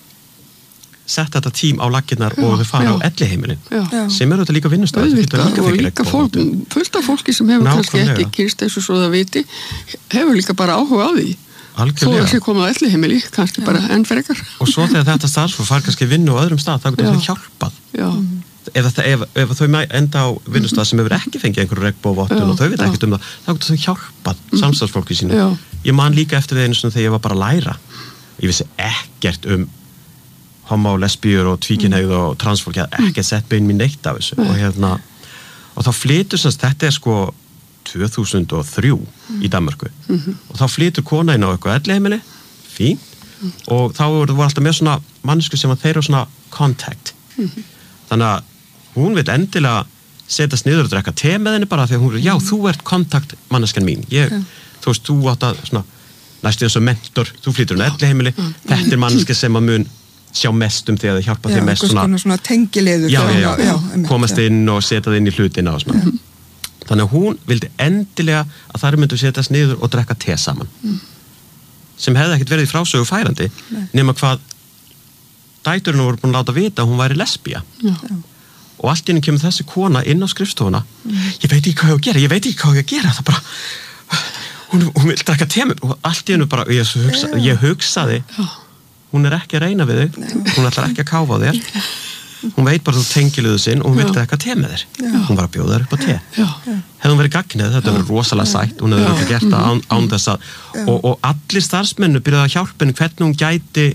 sett þetta tím á laggirnar og þau fara já. Á elliheimilin sem eru þetta líka vinnustæðir líka og líka fólk, fullt af fólki sem hefur kannski ekki kynst eins og svo það viti hefur líka bara áhuga á því Algjörlega. Þó að sé komið á elliheimili, kannski já. Bara enn frekar. Og svo þegar þetta starfsfólk fær kannski vinnu á öðrum stað, þá getur þau hjálpað. Já. Ef, það, ef, ef þau enda á vinnustað sem hefur ekki fengið einhverju regnbogavottun og þau veit ekkert um það, þá getur þau hjálpað mm. samstarfsfólki sínu. Já. Ég man líka eftir þeir einu svona þegar ég var bara að læra. Ég vissi ekkert um homo, lesbíur og tvíkynhneigð mm. og transfólk, ég hafði ekkert sett bein mín neitt af þessu. Og, hérna, og þá flytur semst, þetta er sko tvö þúsund og þrjú mm. í Danmörku mm-hmm. og þá flytur kona inn á eitthvað elliheimili, fín mm. og þá voru alltaf með svona mannsku sem að þeir eru svona contact mm-hmm. þannig að hún vil endilega setjast niður og drekka te með henni bara því að hún er, já þú ert kontakt manneskjan mín, ég, yeah. þú veist, þú átt að svona, næstu eins og mentor þú flytur inn á elliheimili, mm. þetta er manneska sem að mun sjá mest um því að það hjálpa því mest svona, svona tengileður já, já, já, já, komast inn og setja það inn í hlutina og svona mm. Þannig að hún vildi endilega að þær myndu setjast niður og drekka te saman. Mm. Sem hefði ekkert verið í frásögu færandi, Nei. Nema hvað dæturinn voru búin að láta vita að hún væri lesbía. Já. Og allt í henni kemur þessi kona inn á skrifstofuna. Mm. Ég veit ekki hvað ég á að gera, ég veit ekki hvað ég á að gera. Það bara, hún, hún vil drekka te með og allt í henni bara, ég, hugsa, ég hugsaði, Já. Hún er ekki að reyna við þig, Nei. Hún ætlar ekki að káfa á þér. Hún veit bara þú tengiluðu sinn og hún vildi eitthvað te með þér. Já. Hún var að bjóða þér upp á te. Hefði hún verið gagnið, þetta er rosalega sætt, hún hefði ekki gert það án, án þess að og, og allir starfsmennu byrjaði að hjálpa henni hvernig hún gæti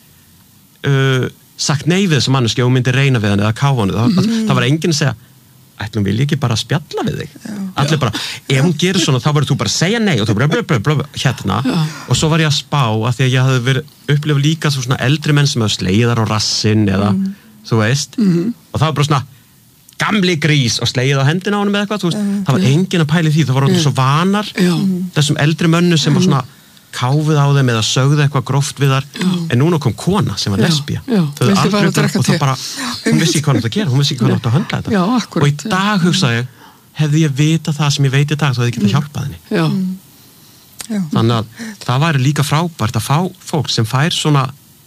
uh, sagt nei við þessu manneski og hún myndi reyna við henni eða káfa henni. Það, mm. það var enginn að segja, ætlum vil ég ekki bara spjalla við þig. Já. Allir bara, ef hún gerir svona þá verður þú bara að segja nei og þú bara blö, blö, blö, blö, hérna. Já. Og svo var ég að spá að því að ég hafði verið upplifað líka svona eldri menn sem hefði slegið þar á rassinn eða mm. þú veist, mm-hmm. og það var bara svona gamli grís og slegið á hendina á honum eða eitthvað, þú veist, mm-hmm. það var enginn að pæli því það var orðið svo vanar, mm-hmm. þessum eldri mönnu sem var svona káfið á þeim eða sögðu eitthvað gróft við þar mm-hmm. en núna kom kona sem var lesbía þau aldrei og það bara hún vissi ekki hvað hann átt að gera, hún vissi ekki hvað hann átt að höndla þetta Já, akkurat, og í dag hugsaði ég hefði ég vitað það sem ég veit í dag þá hefði ég getað hjálpað henni Já. Já. Þannig að það væri líka frábært að fá fólk sem fær svona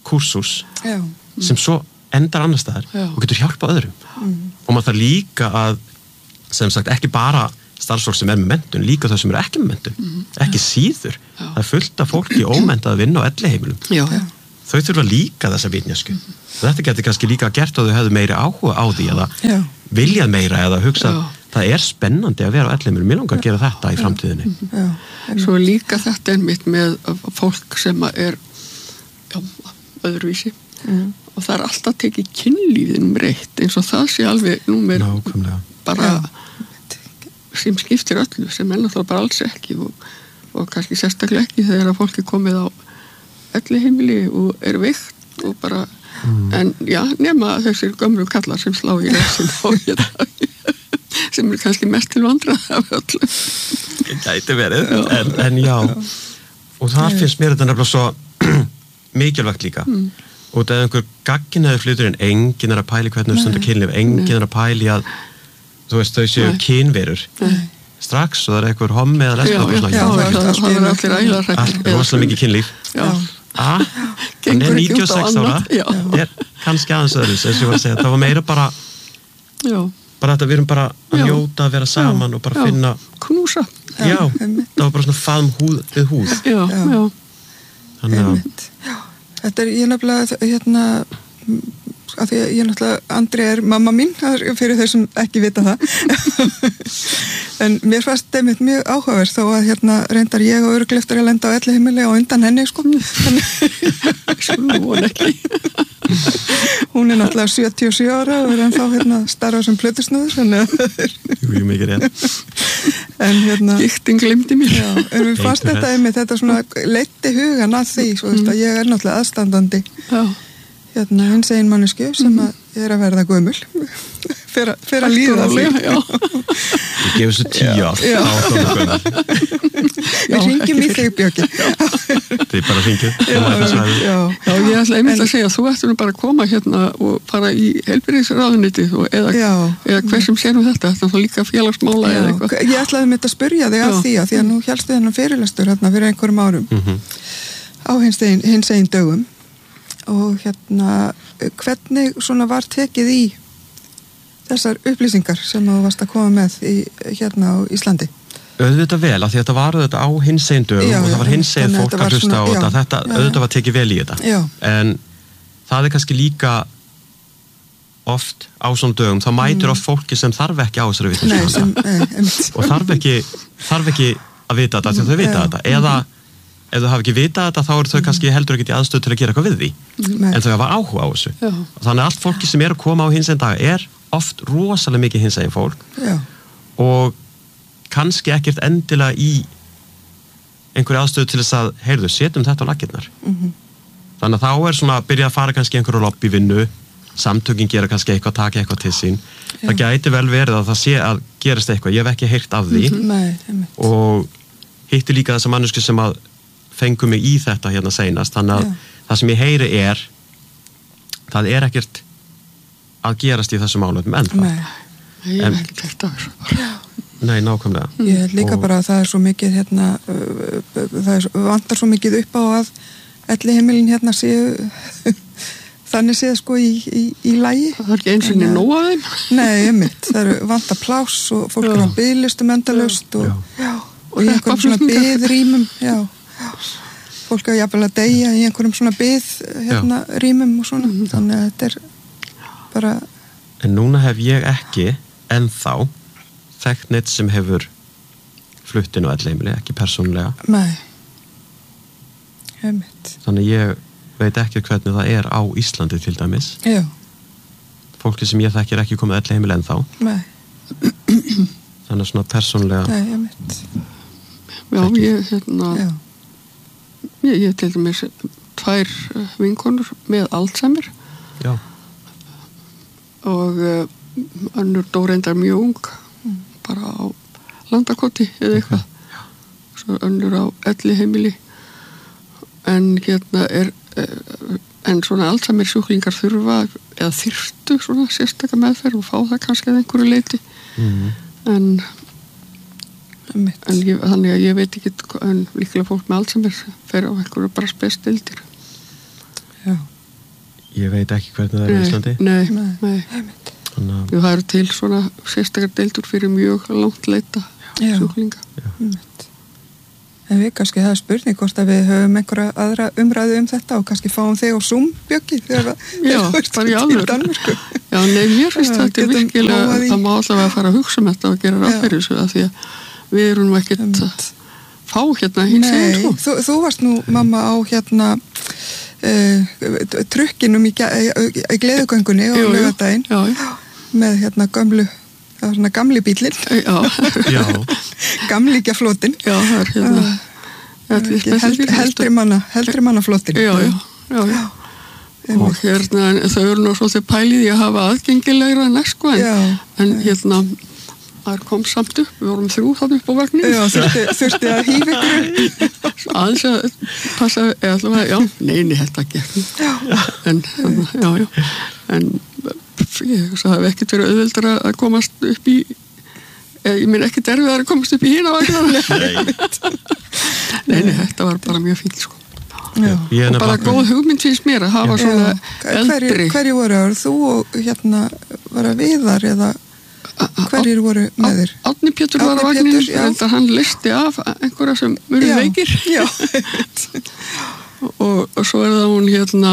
kúrsús Já. sem svo endar annar staðar Já. og getur hjálpað öðrum Mm. og maður þarf líka að sem sagt ekki bara starfsfólk sem er með menntun, líka þau sem eru ekki með menntun Mm. ekki síður, Já. það er fullt af fólki ómenntað að vinna á elliheimilum Já, já. þau þurfa líka þessa vitneskju mm. þetta getur kannski líka gert að þau hefðu meiri áhuga á því eða Já. viljað meira eða hugsað, Já. það er spennandi að vera á elliheimilum, mér langar að gera þetta í framtíðinni Já. Svo er líka þetta einmitt með fólk sem er já, öðruvísi Mm. og það er alltaf tekið kynlífið númer eitt eins og það sé alveg númer nákvæmlega bara Já. sem skiptir öllu sem er náttúrulega bara alls ekki og, og kannski sérstaklega ekki þegar að fólk er komið á elliheimili og er veikt og bara mm. en já, nema þessir gömru kallar sem slá í ressin og hérna sem er kannski mest til vandrað af öllu gæti verið, en, en já og það finnst mér þetta nefnilega svo mikilvægt líka mm. og það er einhver gagginæður flytur en enginn er að pæli hvernig þú stundar kynlíf, enginn er að pæli að þú veist, þau séu kynverur strax og það er einhver hommi eða lesba já, já, já, það er allir ælar allir rosalega mikið kynlíf að, hann er níutíu og sex ára er kannski aðeins öðru þess að ég var að segja, það var meira bara já bara þetta, við erum bara að njóta að vera saman og bara já. finna knúsa já, það var bara svona faðm húð við húð já, já þannig að þetta er, ég nefnilega hérna, að því að ég nefnilega Andri er mamma mín, fyrir þau sem ekki vita það en mér fannst það mjög áhugaverð þó að hérna reyndar ég og örugglega eftir að lenda á elliheimili og undan henni sko svona von ekki hún er náttúrulega sjötíu og sjö ára og er ennþá hérna starfa sem plötusnúður jú, mikið rétt en hérna giktin glimti mér já, en við fannst þetta einmitt, þetta svona leiddi hugan að því, svo mm. að ég er náttúrulega aðstandandi já. hérna hins einn mannesku sem mm. að er að verða gömul fyrir að, fyrir að líða því ég gefur þessu tíu ár já. Við ringjum í þig Björki þið bara ringjum já, já. já, ég ætla einmitt að segja þú ættum bara að koma hérna og fara í heilbrigðisráðuneytið eða, eða hver sem sér um þetta þetta er líka félagsmála eða eitthvað ég ætlaði mitt að spyrja þig að því að því að nú hélstu þennan fyrirlestur hérna fyrir einhverjum árum mm -hmm. á hins einn, hins einn dögum og hérna hvernig svona var tekið í þessar upplýsingar sem þú varst að koma með í, hérna á Íslandi? Auðvitað vel, af því að þetta var auðvitað á hinsegin dögum já, og það var hinsegin fólk að hlusta á þetta, þetta já, auðvitað var tekið vel í þetta. Já. En það er kannski líka oft á svona dögum, þá mætur mm. oft fólki sem þarf ekki á þessari vitneskju og þarf ekki, þarf ekki að vita þetta, því að þau vita já. Þetta. Eða ef þau hafa ekki vitað þetta, þá eru þau kannski heldur ekki í aðstöð til að gera eitthvað við því. Nei. En þau hafa áhuga á þessu. Já. Þannig að allt fólki sem er að koma á hinsegin dag er oft rosalega mikið hinsegin fólk já. Og kannski ekkert endilega í einhverju aðstöðu til þess að heyrðu, setjum þetta á laggirnar mm-hmm. þannig að þá er svona að byrja að fara kannski einhverju lobbyvinnu, samtökin gera kannski eitthvað, taka eitthvað til sín já. Það gæti vel verið að það sé að gerist eitthvað ég hef ekki heyrt af því mm-hmm. Nei, og hitti líka þessa mannesku sem að fengu mig í þetta hérna seinast, þannig að já. Það sem ég heyri er það er ekkert að gerast í þessu málum ennþá. Nei, ég hef ekki heyrt af þessu Nei, nákvæmlega. Ég held líka og... bara að það er svo mikið hérna, það er, vantar svo mikið upp á að elliheimilin hérna séu þannig séð sko í, í, í lagi. Það er ekki eins og niður nóg af þeim. Nei, einmitt. Það eru vantar pláss og fólk er á biðlistum endalaust og, já. Og í einhverjum svona biðrýmum, já. já. Fólk er jafnvel að deyja í einhverjum svona bið hérna rýmum og svona. Mm-hmm. Þannig að þetta er bara... En núna hef ég ekki ennþá þekkt neitt sem hefur flutt inn á elliheimili, ekki persónulega. Nei. Einmitt. Þannig ég veit ekki hvernig það er á Íslandi til dæmis. Já. Fólki sem ég þekkir ekki komið elliheimili ennþá. Nei. Þannig svona persónulega. Nei, einmitt. Já, ég hérna Já. Ég, ég til dæmis tvær vinkonur með Alzheimer. Já. Og uh, önnur dó reyndar mjög ung. Bara á landakoti eða eitthvað okay. Svo önnur á elliheimili en hérna er en svona Alzheimer sjúklingar þurfa eða þyrftu svona sérstakka meðferð og fá það kannski að einhverju leiti mm-hmm. en, en ég, þannig að ég veit ekki en líklega fólk með Alzheimer fer á einhverju bara spestildir Já Ég veit ekki hvernig það er í Íslandi. Nei, nei, nei. Þannig að það eru til svona sérstakar deildur fyrir mjög langt leita sjúklinga. En við kannski, það er spurning hvort að við höfum einhverja aðra umræðu um þetta og kannski fáum þig á Zoom, Bjöggi, þegar Já, bara í alveg. Já, nei, mér finnst þetta er virkilega, það má allavega fara að hugsa um þetta og gera ráð fyrir þessu að því að við erum nú ekkert að fá hérna hins Nei, þú, þú varst nú, mamma, á hérna uh, trukkinum í, í gleðugöngunni og laugardaginn með hérna gömlu, það var svona gamli bílinn. Já. Já. Gamlíkja flotinn. Já, það er hérna. Uh, held, heldri manna, heldri manna flotinn. Já, já, já, já. Og hérna, þau eru nú svolítið pælið í að hafa aðgengilegra næst, sko, en, en hérna, það kom samt upp, við vorum þrjú þannig upp á vagninu. Já, þurfti, þurfti að hífa ykkur. Aðeins að passa, eða allavega, já, neini, þetta gekk. Já. En, já, já, en ég það hef ekkert verið auðveldar að komast upp í ég minn ekkert erfiðar að komast upp í hína vagnana. Nei, nei, þetta var bara mjög fínt, sko. Já. Og bara góð hugmynd finnst mér að hafa já. Svona eldri. Hverju, hverju voru ára? Þú og hérna var að Viðar eða hverjir voru með þér? Árni Pétur var á vagninu, þetta hann listi af einhverja sem mjög veikir. Já. og, og svo er það hún hérna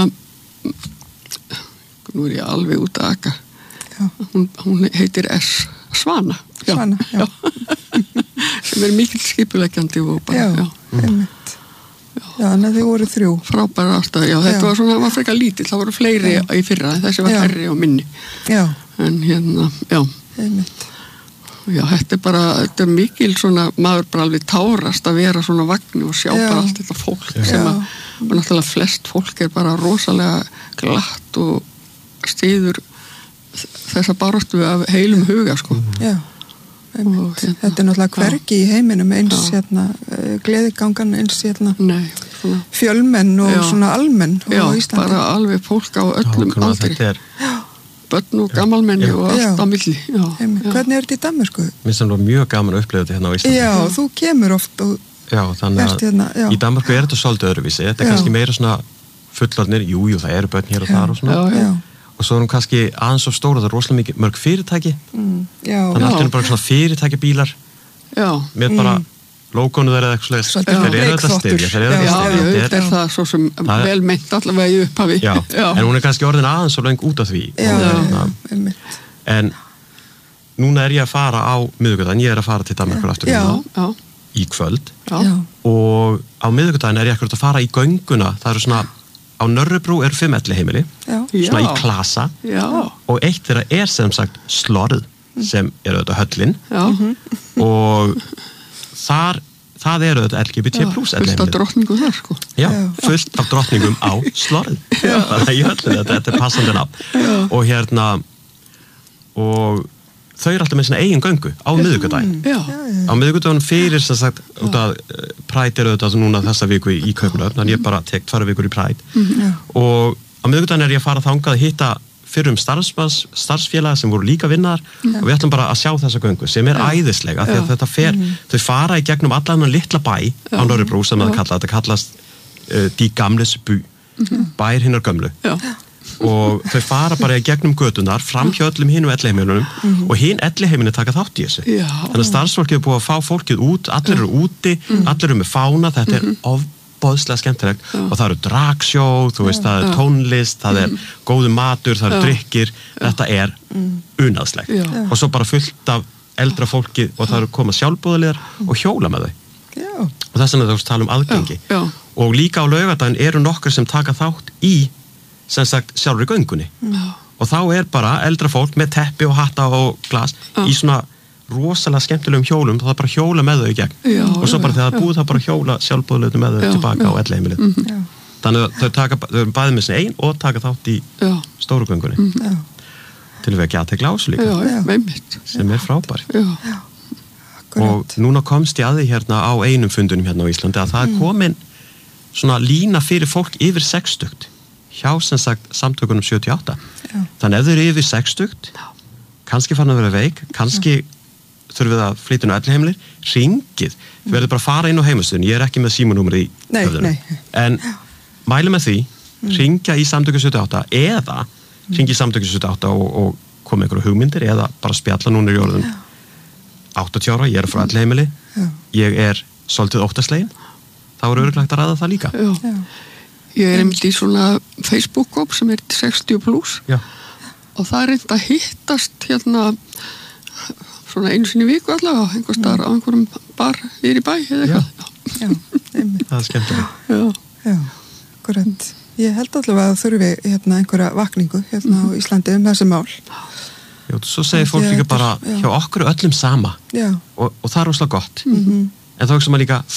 nú er ég alveg út að aka. Hún, hún heitir S. Svana. Já. Svana, já. sem er mikill skipuleggjandi og bara, já. Já, einmitt. Já, en þið voru þrjú. Frábæra ástæð, já, þetta já. Var svona, það var frekar lítill, það voru fleiri já. Í fyrra, þessi var herri og minni. Já. En hérna, já. Einmitt. Já, þetta er bara, þetta er mikil svona, maður bara alveg tárast að vera svona vagnu og sjá já. Bara allt þetta fólk já. Sem að, og náttúrulega flest fólk er bara rosalega glatt og stiður þessa barástu af heilum huga, sko. Já. Hérna, þetta er náttúrulega hvergi í heiminum eins já. Hérna, gleðigangan eins hérna Nei, svona, fjölmenn og já. Svona almenn já, á Íslandi. Bara alveg fólk á öllum já, aldri er... börn og gamalmenni og allt á milli já. Hvernig er þetta í Danmörku? Mér sem var mjög gaman að upplifa þetta hérna á Íslandi. Já, já. Þú kemur oft og já, þannig að hérna, í Danmörku er þetta svolítið öðruvísi þetta er já. Kannski meira svona fullorðnir jú, jú, það eru börn hér og þar og svona já, já. Og svo erum kannski aðeins of stóra það er rosalega mikið mörg fyrirtæki mm, þannig að allt er bara svona fyrirtæki bílar með mm. bara logónu þeirra eða eitthvað svolítið þeir eru þetta styrir þeir eru þetta styrir þetta er það svo sem vel meint allavega í upphafi já. Já. En hún er kannski orðin aðeins svo lengi út af því já, já, en núna er ég að fara á miðvikudaginn ég er að fara til Danmerkur aftur já, já. Í kvöld já. Og á miðvikudaginn er ég akkurat að fara í gönguna það eru svona á Nörrebrú eru fimm elli heimili svona í klasa já. Og eitt þeirra er sem sagt Slorð sem er auðvitað höllin já. Og þar það eru auðvitað L G B T plus elli heimili fullt af drottningum þar sko já, fullt af drottningum á Slorð þannig að ég höllin þetta, þetta er passandi nafn og hérna og þau eru alltaf með svona eigin göngu á miðvikudaginn á miðvikudaginn fyrir sem sagt út að Pride er auðvitað núna þessa viku í, í Kaupmannahöfn þannig ég bara tek tvær vikur í Pride mm, og á miðvikudaginn er ég að fara þangað að hitta fyrrum starfsfélaga sem voru líka vinnar mm. og við ætlum bara að sjá þessa göngu sem er já. Æðislega því að þetta fer mm. þau fara í gegnum allan litla bæ á Nörrebrú sem það kalla þetta kallast uh, Die Gamles By mm. bær hinnar gömlu já. Og þau fara bara í gegnum götunar fram hjá öllum hinu elliheiminunum mm-hmm. og hinn elliheiminni taka þátt í þessu já. Þannig að starfsfólkið er búið að fá fólkið út allir eru úti, mm. allir eru með fána þetta mm-hmm. er ofboðslega skemmtilegt já. Og það eru dragsjó, þú veist, það er tónlist það er mm. góðu matur, það eru drykkir þetta er mm. unaðslegt já. Og svo bara fullt af eldra fólki og það eru komað sjálfboðaliðar og hjóla með þau já. Og þess vegna þú tala um aðgengi já. Já. Og líka á laugardaginn eru nokkur sem taka þátt í sem sagt sjálfur í göngunni já. Og þá er bara eldra fólk með teppi og hatta og glas já. Í svona rosalega skemmtilegum hjólum það er bara hjóla með þau í gegn já, og svo bara já, þegar það búið það bara hjóla sjálfbúðlega með þau tilbaka já. Á elliheimilið mm-hmm. þannig að þau taka þau eru bæði með sinni einn og taka þátt í já. Stóru göngunni mm-hmm. til að við ekki aðtekla ás líka já, já. sem er frábær já. Og núna komst ég að því hérna á einum fundunum hérna á Íslandi að það er komin svona lína fyrir fólk yfir sextugt hjá sem sagt samtökunum sjötíu og átta já. Þannig ef þau eru yfir sextugt kannski fann að vera veik kannski þurfum við að flytja inn á elliheimilir ringið, við verðum bara að fara inn á heimastöðun ég er ekki með símanúmer í höfðunum en mæli með því ringja í samtöku sjötíu og átta eða ringja í samtöku sjötíu og átta og, og koma einhverju hugmyndir eða bara spjalla núna í orðin áttatíu ára, ég er frá Elliheimili ég er svolítið óttaslegin þá er örugglega hægt að ræða það líka Já. Já. Ég er einmitt í svona Facebook-hóp sem er sextíu plus Já. og það er reynd að hittast hérna svona einu sinni viku allavega einhver staðar á einhverjum bar yfir í bæ eða eitthvað. Já, einmitt. Það er skemmtilega. Já. Já, korrekt. Ég held allavega að þurfi hérna einhverja vakningu hérna á Íslandi um þessi mál. Já, svo segir fólk líka bara já. Hjá okkur er öllum sama og, og það er rosalega gott. Mm-hmm. En þá hugsa maður líka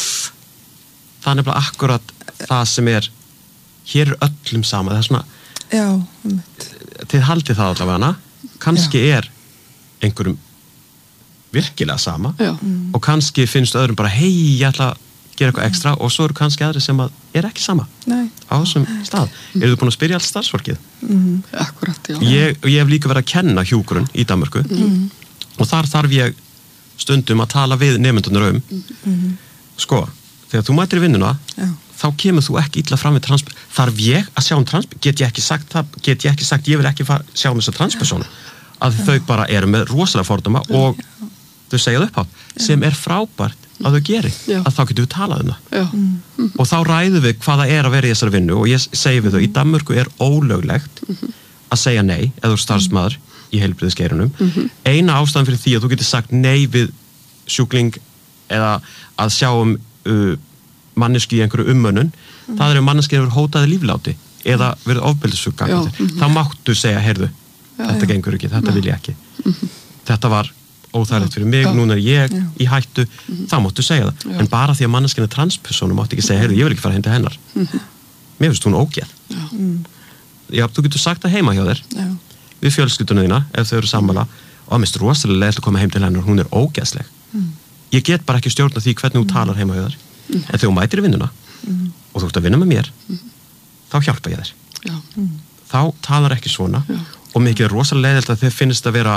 það er nefnilega akkurat það sem er hér er öllum sama. Það er svona Já, einmitt. Þið haldið það allavega kannski já. Er einhverjum virkilega sama mm. og kannski finnst öðrum bara hei, ég ætla að gera eitthvað ekstra og svo eru kannski aðri sem að er ekki sama Nei. Á þessum stað. Mm. Eru þið búin að spyrja allt starfsfólkið? Mm. Akkurat, já. Ég, ég hef líka verið að kenna hjúkrun í Danmörku mm. og þar þarf ég stundum að tala við nemendunir um mm. sko, þegar þú mætir í vinnuna já. Þá kemur þú ekki illa fram við transperson þarf ég að sjá um transperson get ég ekki sagt það, get ég ekki sagt ég vil ekki fara, sjá um þessa transpersonu að já. Þau bara eru með rosalega fordóma og já. Þau segja það upp á sem er frábært að þau geri já. Að þá getur við talað um það mm. og þá ræðum við hvað það er að vera í þessari vinnu og ég segi við þau, í Danmörku er ólöglegt mm-hmm. að segja nei eða þú starfsmaður í heilbrigðisgeiranum mm-hmm. eina ástæðan fyrir því að þú getur sagt nei við sjúkling eða að sjá um uh, manneski í einhverju ummönnun mm. það er ef manneski hefur hótaði lífláti eða verið ofbeldissjúk mm-hmm. þá máttu segja, heyrðu, já, þetta já. Gengur ekki, þetta já. Vil ég ekki mm-hmm. þetta var óþægilegt fyrir mig, já. Núna er ég já. Í hættu, mm-hmm. þá máttu segja það já. En bara því að manneskinn er transpersonu máttu ekki segja, heyrðu, ég vil ekki fara heim til hennar mm-hmm. Mér finnst hún ógeð Já, mm. Já, þú getur sagt það heima hjá þér já. við fjölskylduna þína, ef þau eru sammála og að mist rosalega leiðilegt að koma heim til hennar hún er ógeðsleg Mm. Ég get bara ekki stjórna því hvernig þú Mm. talar heima hjá þér Mm. En þegar þú mætir í vinnuna Mm. og þú ert að vinna með mér Mm. þá hjálpa ég þér Já. Mm. þá talar ekki svona Já. og mikið er rosalega leiðilegt að þér finnst að vera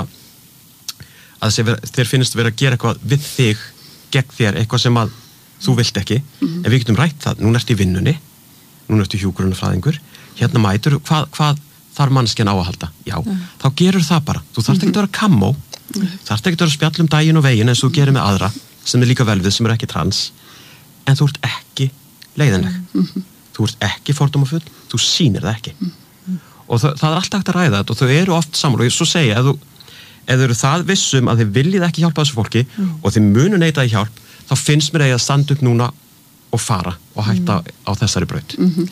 að þér finnst að vera að gera eitthvað við þig gegn þér, eitthvað sem að þú vilt ekki, Mm. en við getum rætt það núna ertu í vinnunni, núna ertu hjúkrunarfræðingur hérna mætur, hvað, hvað þarf mannskjan á að halda, já Mm. þá gerur það bara, þú þarft ekki að vera kammó Mm. þarft ekki að vera spjall um daginn og veginn eins og þú gerir með aðra, sem er líka vel við sem er ekki trans, en þú ert ekki leiðinleg, Mm. þú ert ekki fordómafull, þú sýnir það ekki Mm. og það, það er alltaf hægt að ræða þetta og þau eru oft saman og ég svo segja ef þú, ef þau eru það vissum að þið viljið ekki hjálpa þessu fólki Mm. og þið munu neita í hjálp þá finnst mér að standa upp núna og fara og hætta Mm. á þessari braut Mm-hmm.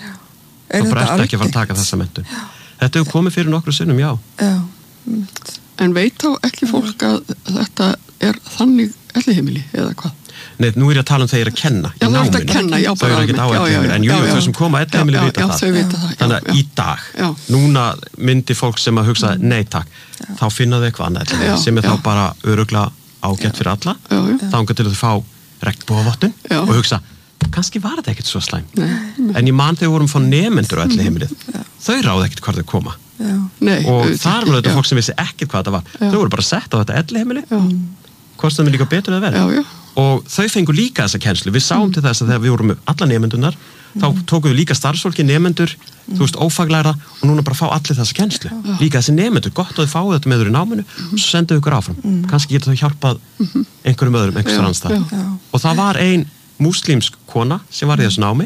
Er þá bara þetta ertu ekki að fara að taka algengt? þessa menntun þetta hefur komið fyrir nokkru sinnum, já Já, einmitt. En veit þá ekki fólk að þetta er þannig elliheimili eða hvað? Nei, nú er ég að tala um þeir að kenna Já, í þú ert að náminu, kenna, já, þau bara eru ekki á almennt, já, já, elliheimili já, en jú, já, já. þau sem koma að elliheimili Já, vita já, það þau vita það, já, þannig að já. í dag, Já. núna myndi fólk sem að hugsa nei takk, þá finna þau eitthvað annað elliheimili Já, sem er já. þá bara öruglega ágætt fyrir alla Já, já. þangað til að þau fá regnbogavottun Já. og hugsa, kannski var þetta ekkert svo slæm Nei. en ég man þegar við vorum að fá nemendur á elliheimilið þau ráði ekkert hvað þau koma Já. Nei, og auðvitað þar ekki, var þetta já. fólk sem vissi ekkert hvað þetta var Já. þau voru bara sett á þetta elliheimili Já. hvort það er líka betur eða Já, verð já. og þau fengu líka þessa kennslu við sáum til þess að þegar við vorum með alla nemendunar þá tókum við líka starfsfólki nemendur þú veist ófaglæra og núna bara fá allir þessa kennslu líka þessi nemendur, gott að þau fáið þetta með þau í náminu og svo sendum við ykkur áfram kannski getur þau hjálpað einhverjum öðrum einhverjum Já, annarstað já. og það var ein múslímsk kona sem var í þessu námi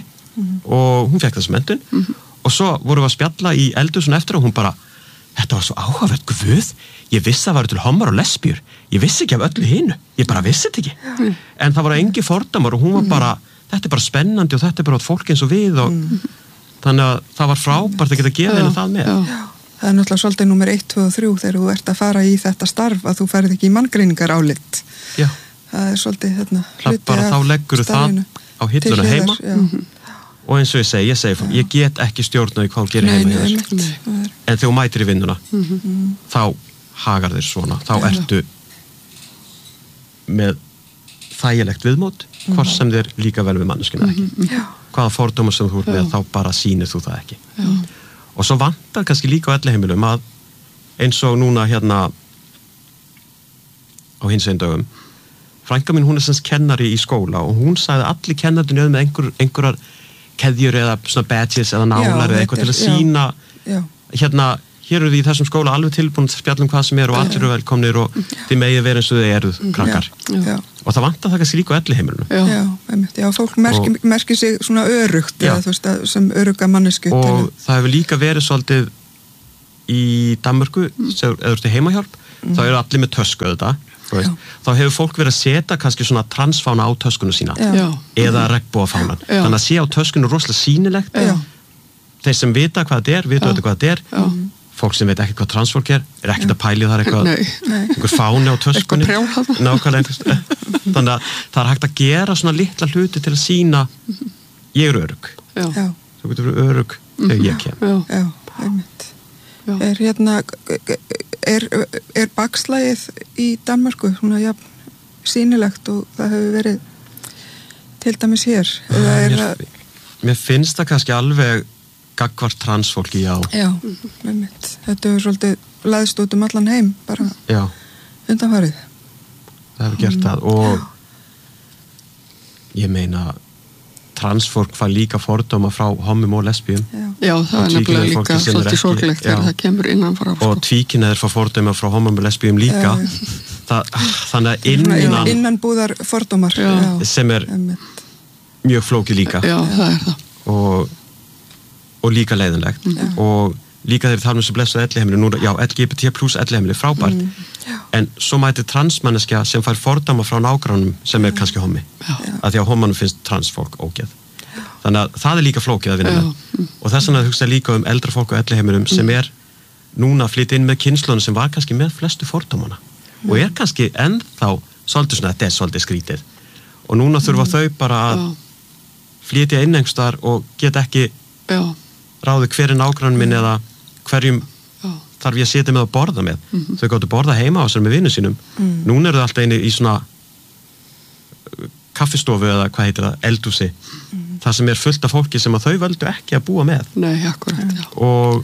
og hún fekk þessu menntun og svo vorum við að spjalla í eldhúsinu eftir og hún bara þetta var svo áhugavert, guð, ég vissi að það var til homar og lesbjur, ég vissi ekki af öllu hinu, ég bara vissi þetta ekki en það voru engi fordómar og hún var bara þetta er bara spennandi og þetta er bara fólk eins og við og þannig að það var frábært að geta gefið henni það með Já. Það er náttúrulega svolítið númer eitt, tvö og þrjú þegar þú ert að fara í þetta starf að þú ferð ekki í manngreiningar álit. Já, Það er svolítið hérna, það bara þá leggur það starfinu á hilluna til heima hliðar, já. og eins og ég segi, ég segi fólk, ég get ekki stjórnaði hvað hún gerir Nei, heima nei, hjá þér. einmitt. Það er- En þegar þú mætir í vinnuna Mm-hmm. þá hagar þér svona þá Já. ertu með þægilegt viðmót hvort sem þér líka vel við manneskina ekki Já. hvaða fordóma sem þú ert með Já. þá bara sýnir þú það ekki Já. og svo vantar kannski líka á elliheimilum að eins og núna hérna á hins einn dögum frænka mín hún er semst kennari í skóla og hún sagði að allir kennarnir njöð með einhver, einhverjar keðjur eða svona badges eða nálar eða eitthvað til að sína hérna, hér eru því í þessum skóla alveg tilbúin að spjalla um hvað sem er og allir eru velkomnir og þið megið vera eins og þið eruð krakkar já, já. Og það vantar það kannski líka á elliheimilinu já, já, já, fólk merkir, merkir sig svona örugt eða, þú veist, sem öruga mannesku og til... það hefur líka verið svolítið í Danmörku mm. eða þú veist, heimahjálp mm. þá eru allir með tösku auðvitað þá hefur fólk verið að setja kannski svona transfána á töskunu sína já. Eða regnbogafánan þannig að sé á töskunu rosalega sýnilegt já. Þeir sem vita hvað þetta er, vita auðvitað hvað þetta er já. Fólk sem veit ekki hvað transfólk er er ekkert að pæli þar eitthvað einhver fáni á töskunni nákvæmlega þannig að það er hægt að gera svona litla hluti til að sína ég er örugg þú getur verið örugg þegar ég kem já, já, einmitt er hérna er, er bakslægið í Danmörku svona ja, sýnilegt og það hefur verið til dæmis hér eða er mér, mér finnst það kannski alveg gagvart transfólki, já. Já, einmitt. Þetta hefur svolítið læðst út um allan heim, bara já. Undanfarið. Það hefur gert það og já. Ég meina transfólk fær líka fordóma frá homum og lesbíum. Já, já það er nefnilega líka svolítið sorglegt þegar það kemur innan frá. Og tvíkynhneigðir fá fordóma frá homum og lesbíum líka. Það, þannig að innan... Innan búðar fordómar. Já. Já. Sem er einmitt. Mjög flókið líka. Já, það er það. Og og líka leiðinlegt mm. og líka þegar við talum um þessu blessuðu elliheimili núna, já, L G B T plus elliheimili, frábært mm. en svo mæti transmanneskja sem fær fordæma frá nágrannum sem er kannski homi að því að homanum finnst transfólk ógeð þannig að það er líka flókið að vinna með mm. og þess vegna hugsa líka um eldra fólk og elliheimilum mm. sem er núna að flytja inn með kynslunum sem var kannski með flestu fordæmana mm. og er kannski ennþá svolítið svona, þetta er svolítið skrítið og núna þurfa mm. þau bara að flytja inn einhverstaðar og geta ekki já. Ráði hver er nágranninn minn eða hverjum já. Þarf ég að setja með að borða með mm-hmm. þau gáttu borða heima á sér með vinnu sínum mm. núna eru þau alltaf einu í svona kaffistofu eða hvað heitir það, eldhúsi mm. það sem er fullt af fólki sem að þau völdu ekki að búa með Nei, akkurat, já. Og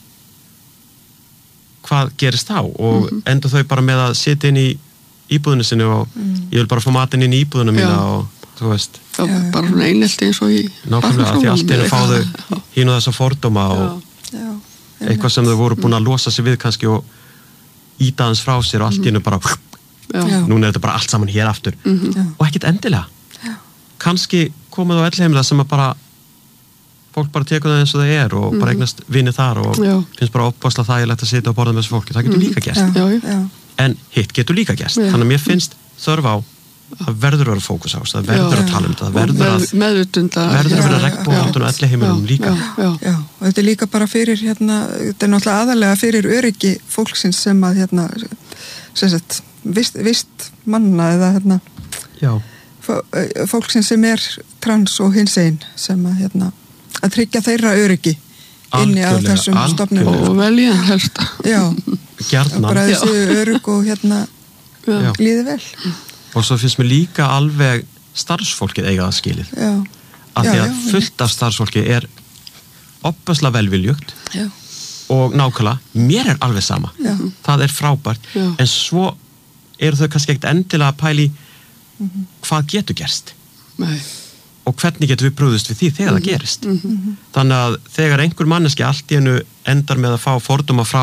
hvað gerist þá og mm-hmm. enda þau bara með að setja inn í íbúðinu sinni og mm. ég vil bara fá matinn inn í íbúðinu mína og þú veist já, bara svona einelti eins og í nákvæmlega, því allt er að fá þau hín og þessa fordóma og já, eitthvað sem þau voru búin að losa sig við kannski og íta hans frá sér og allt hínu bara já. Núna er þetta bara allt saman hér aftur mm-hmm. og ekkert endilega já. Kannski komið á elliheimila sem að bara fólk bara tekur það eins og það er og mm-hmm. bara eignast vinni þar og já. Finnst bara opbáslega þægilegt að sitja og borða með þessu fólki, það getur líka gerst já, já. En hitt getur líka gerst þannig að mér finnst þörf á það verður að vera fókus á það verður já, að tala um það verður að meðutunda verður að vera regnbogaáttun og elliheimilum líka já, já. já, og þetta er líka bara fyrir hérna, þetta er náttúrulega aðalega fyrir öryggi fólksins sem að hérna sem sagt, vist, vist manna eða hérna já. Fólksins sem er trans og hinsegin sem að hérna að tryggja þeirra öryggi inni á þessum stofnum og velja helst já, gjarnan bara þessi örygg og hérna já. Líði vel og svo finnst mér líka alveg starfsfólkið eiga það skilið já. Af Já, því að já, fullt af starfsfólki er opaslega velviljugt já. Og nákvæmlega, mér er alveg sama Já. Það er frábært já. En svo eru þau kannski ekkert endilega að pæli mm-hmm. hvað getur gerst Nei. Og hvernig getur við brúðust við því þegar mm-hmm. það gerist mm-hmm. Þannig að þegar einhver manneski allt í hennu endar með að fá fordóma frá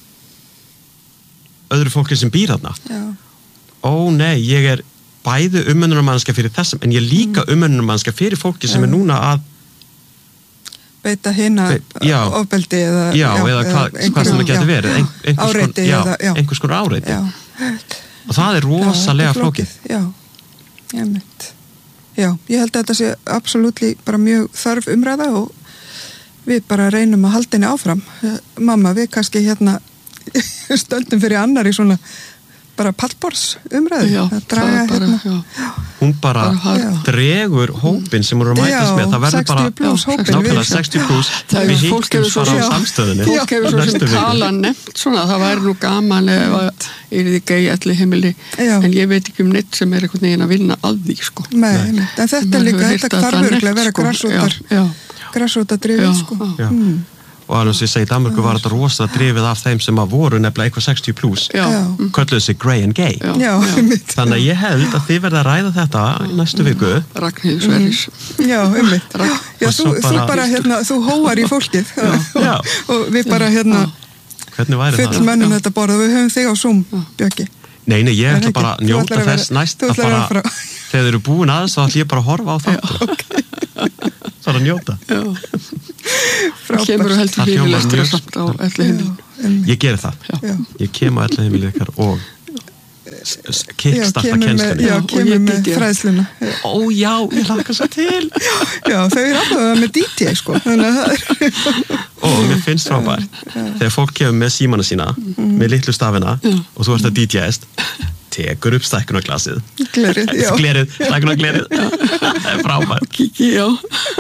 öðru fólki sem býr þarna Já. Ó nei, ég er bæði umönnunarmannska fyrir þessum en ég er líka mm. umönnunarmannska fyrir fólki sem já. Er núna að beita hina já. Ofbeldi eða, já, já, eða hva, hvað sem það getur verið ein, áreiti já, eða, já. einhvers konar áreiti já. Og það er rosalega flókið Já, ég mynd Já, ég held að þetta sé absolutt bara mjög þarf umræða og við bara reynum að halda henni áfram mamma, við kannski hérna stöndum fyrir annar í svona bara pallborðs umræðu já, að draga bara, hérna hún bara, bara dregur hópin sem hún er að mætast með það verður bara plus hópin nákvæmlega sextíu plus við hittum bara á samstöðunni fólk hefur svo sem tala nefnt svona það væri nú gaman eða er þið gei allir heimili en ég veit ekki um neitt sem er einhvern veginn að vinna að því sko. Nei, Nei. en þetta er líka þetta þarf örgulega að vera græsrótar græsrótar drifið sko. Já. og alveg sem ég segi, í Danmörku var þetta rosalega drifið af þeim sem að voru nefnilega eitthvað sextíu plus, kölluðu sig grey and gay. Já, já. Þannig að ég held að þið verða að ræða þetta í næstu viku. Ragnhildur Sverris. Já, einmitt. Já, þú, bara... þú bara, hérna, þú hóar í fólkið já. og við bara, hérna, fullmönnum þetta borð og við höfum þig á Zoom, Björki. Nei, nei, ég ætla bara að njóta þess næst að bara, þegar þið eru búin aðeins þá ætla ég bara að horfa á það. Okay. Það er að njóta. Það kemur og heldur lífilestur og samt á elli heimili. Ég geri það. Já. Ég kem á elli heimili ykkar og kickstarta kennslunni. Já, kemur með fræðsluna. Ó já, ég laka svo til. Já, þau eru alltaf með D J sko. Þannig að það er... Og mér finnst frábært. Þegar fólk kemur með símana sína, mm. með litlu stafina og þú ert að D J-est, tekur upp stækkunarglasið. Glerið, já. Glerið, stækkunarglerið. Það er frábært. Kiki, já.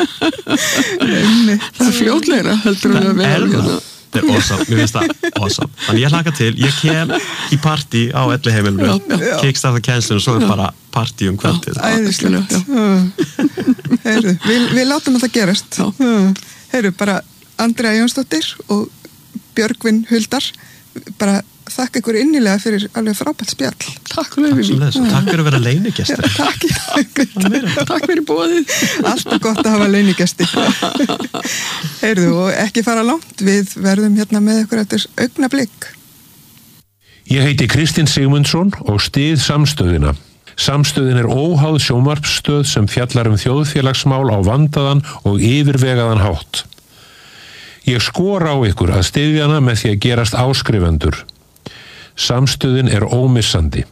Það er fljótlegra, heldur við að vera. Það er awesome, mér finnst það awesome. Þannig ég hlaka til, ég kem í partí á elli heimilinu, kickstarta kennslunni og svo er bara partí um kvöldið. Æðislegt. Heyrðu, við, við látum að það gerast. Heyrðu, bara Andrea Jónsdóttir og Björgvin Huldar, bara þakka ykkur innilega fyrir alveg frábært spjall. Takk fyrir mig. Takk fyrir að vera leynigestur. Takk, takk fyrir boðið. Alltaf gott að hafa leynigesti. Heyrðu, og ekki fara langt, við verðum hérna með ykkur eftir augnablik. Ég heiti Kristinn Sigmundsson og styð Samstöðina. Samstöðin er óháð sjónvarpsstöð sem fjallar um þjóðfélagsmál á vandaðan og yfirvegaðan hátt. Ég skora á ykkur að styðja hana með því að gerast áskrifendur. Samstöðin er ómissandi.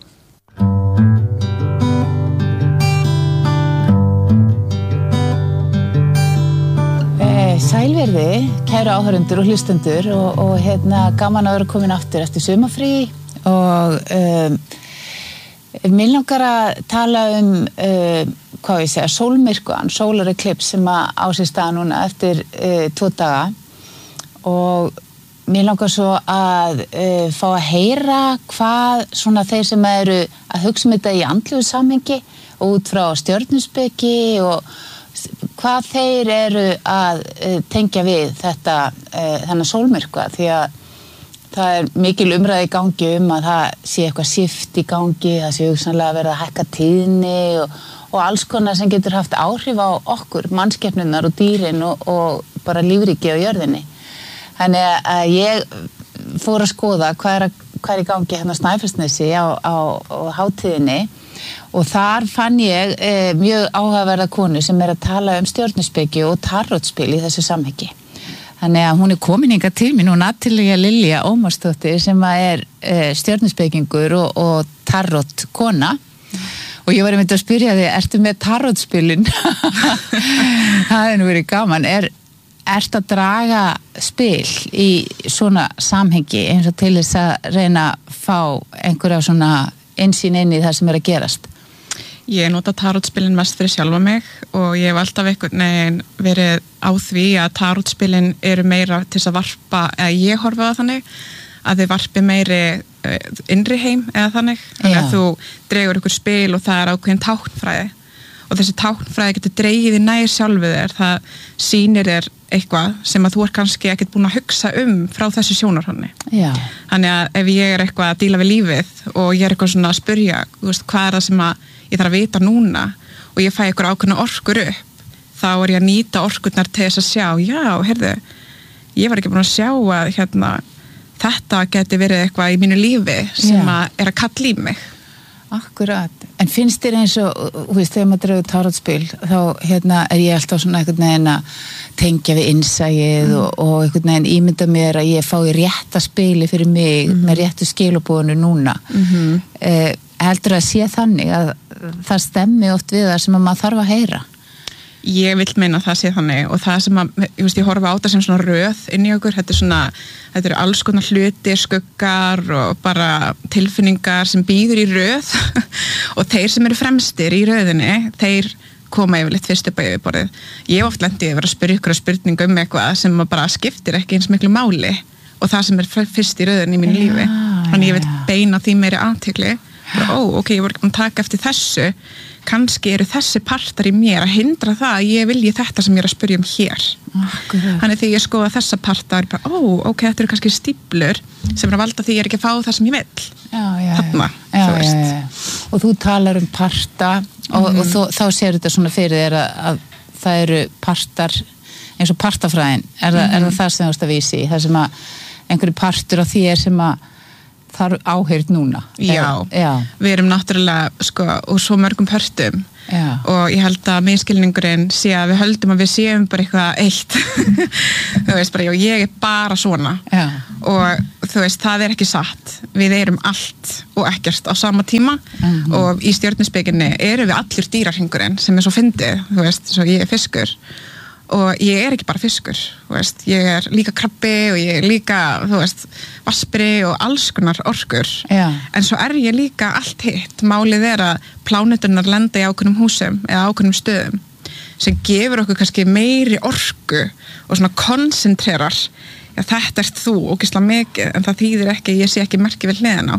Sælverði, kæru áhörundur og hlustendur og, og hérna gaman að vera komin aftur eftir sumarfrí og um, mér langar að tala um uh, hvað ég segja, sólmyrkvan, solar eclipse sem að á sér stað núna eftir uh, tvo daga og mér langar svo að uh, fá að heyra hvað svona þeir sem eru að hugsa um þetta í andlegu samhengi og út frá stjörnuspeki og hvað þeir eru að uh, tengja við þetta uh, þennan sólmyrkva því að það er mikil umræði í gangi um að það sé eitthvað shift í gangi, það sé hugsanlega að verða að hækka tíðni og, og alls konar sem getur haft áhrif á okkur, mannskepnurnar og dýrin og, og bara lífríki á jörðinni. Þannig að ég fór að skoða hvað er, að, hvað er í gangi hérna á Snæfellsnesi á, á, á hátíðinni og þar fann ég eh, mjög áhugaverða konu sem er að tala um stjörnuspeki og tarotspil í þessu samhengi. Þannig að hún er komin hingað til mín og Natalía Lilja Ómarsdóttir sem er eh, stjörnuspekingur og, og tarot kona og ég var einmitt að spyrja þig, ertu með tarotspilin? Það er nú verið gaman. Er, ertu að draga spil í svona samhengi eins og til þess að reyna að fá einhverja svona einsýn inn í það sem er að gerast? Ég nota tarotspilin mest fyrir sjálfa mig og ég hef alltaf einhvern veginn verið á því að tarotspilin eru meira til þess að varpa, eða ég horfa á þannig, að þau varpi meiri innri heim eða þannig. Þannig að þú dregur ykkur spil og það er ákveðin táknfræði og þessi táknfræði getur dregið í nær sjálfu þér, það sýnir þér eitthvað sem að þú er kannski ekkert búin að hugsa um frá þessu sjónarhorni. Já. Þannig að ef ég er eitthvað að díla við lífið og ég er eitthvað svona að spyrja, þú veist, hvað er það sem að ég þarf að vita núna og ég fæ eitthvað ákveðna orkur upp, þá er ég að nýta orkurnar til þess að sjá, já, heyrðu, ég var ekki búin að sjá að hérna, þetta geti verið eitthvað í mínu lífi sem já. Að er að kalla í mig. Akkurat. En finnst þér eins og, þú veist, þegar maður draugur tarotspil, þá hérna er ég alltaf svona einhvern veginn að tengja við innsæið mm. og, og einhvern veginn ímynda mér að ég fái rétta spili fyrir mig mm. með réttu skilabúinu núna. Mm-hmm. Eh, heldur að sé þannig að það stemmi oft við það sem að maður þarf að heyra? Ég vil meina að það sé þannig og það sem að, ég veist, ég horfa á þetta sem svona röð inn í okkur, þetta er svona, þetta eru alls konar hluti, skuggar og bara tilfinningar sem býður í röð og þeir sem eru fremstir í röðinni, þeir koma yfirleitt fyrst upp á yfirborðið. Ég hef oft lendið að vera að spyrja ykkur að spurninga um eitthvað sem bara skiptir ekki eins miklu máli og það sem er fyrst í röðinni í mínu lífi. Þannig ég vil beina því meiri athygli bara, ó, ok, ég voru ekki búin að taka eftir þessu, kannski eru þessi partar í mér að hindra það að ég vilji þetta sem ég er að spyrja um hér. Akkurat. Þannig þegar ég skoða þessa partar, bara, ó, ok, þetta eru kannski stíflur sem er að valda því ég er ekki að fá það sem ég vill. Já, já, Þarna, já, þú veist. já, já. Og þú talar um parta og, mm. og þú, þá sér þetta svona fyrir þér að, að það eru partar eins og partafræðin, er, mm. er það það sem þú veist að vísi, það sem að einhverju partur á þér sem að þarf áheyrt núna. Já, já, við erum náttúrulega sko úr svo mörgum pörtum já. Og ég held að minnskilningurinn sé að við höldum að við séum bara eitthvað eitt þú veist bara, já, ég er bara svona já. Og þú veist, það er ekki satt, við erum allt og ekkert á sama tíma mm-hmm. og í stjörnuspekinni erum við allir dýrarhingurinn sem er svo fyndið, þú veist, svo ég er fiskur og ég er ekki bara fiskur, þú veist, ég er líka krabbi og ég er líka, þú veist, vaspri og alls konar orkur. Já. En svo er ég líka allt hitt. Málið er að pláneturnar lenda í ákveðnum húsum eða ákveðnum stöðum sem gefur okkur kannski meiri orku og svona koncentrerar. Já, þetta ert þú, ógeðslega mikið, en það þýðir ekki, ég sé ekki merki við hliðina á.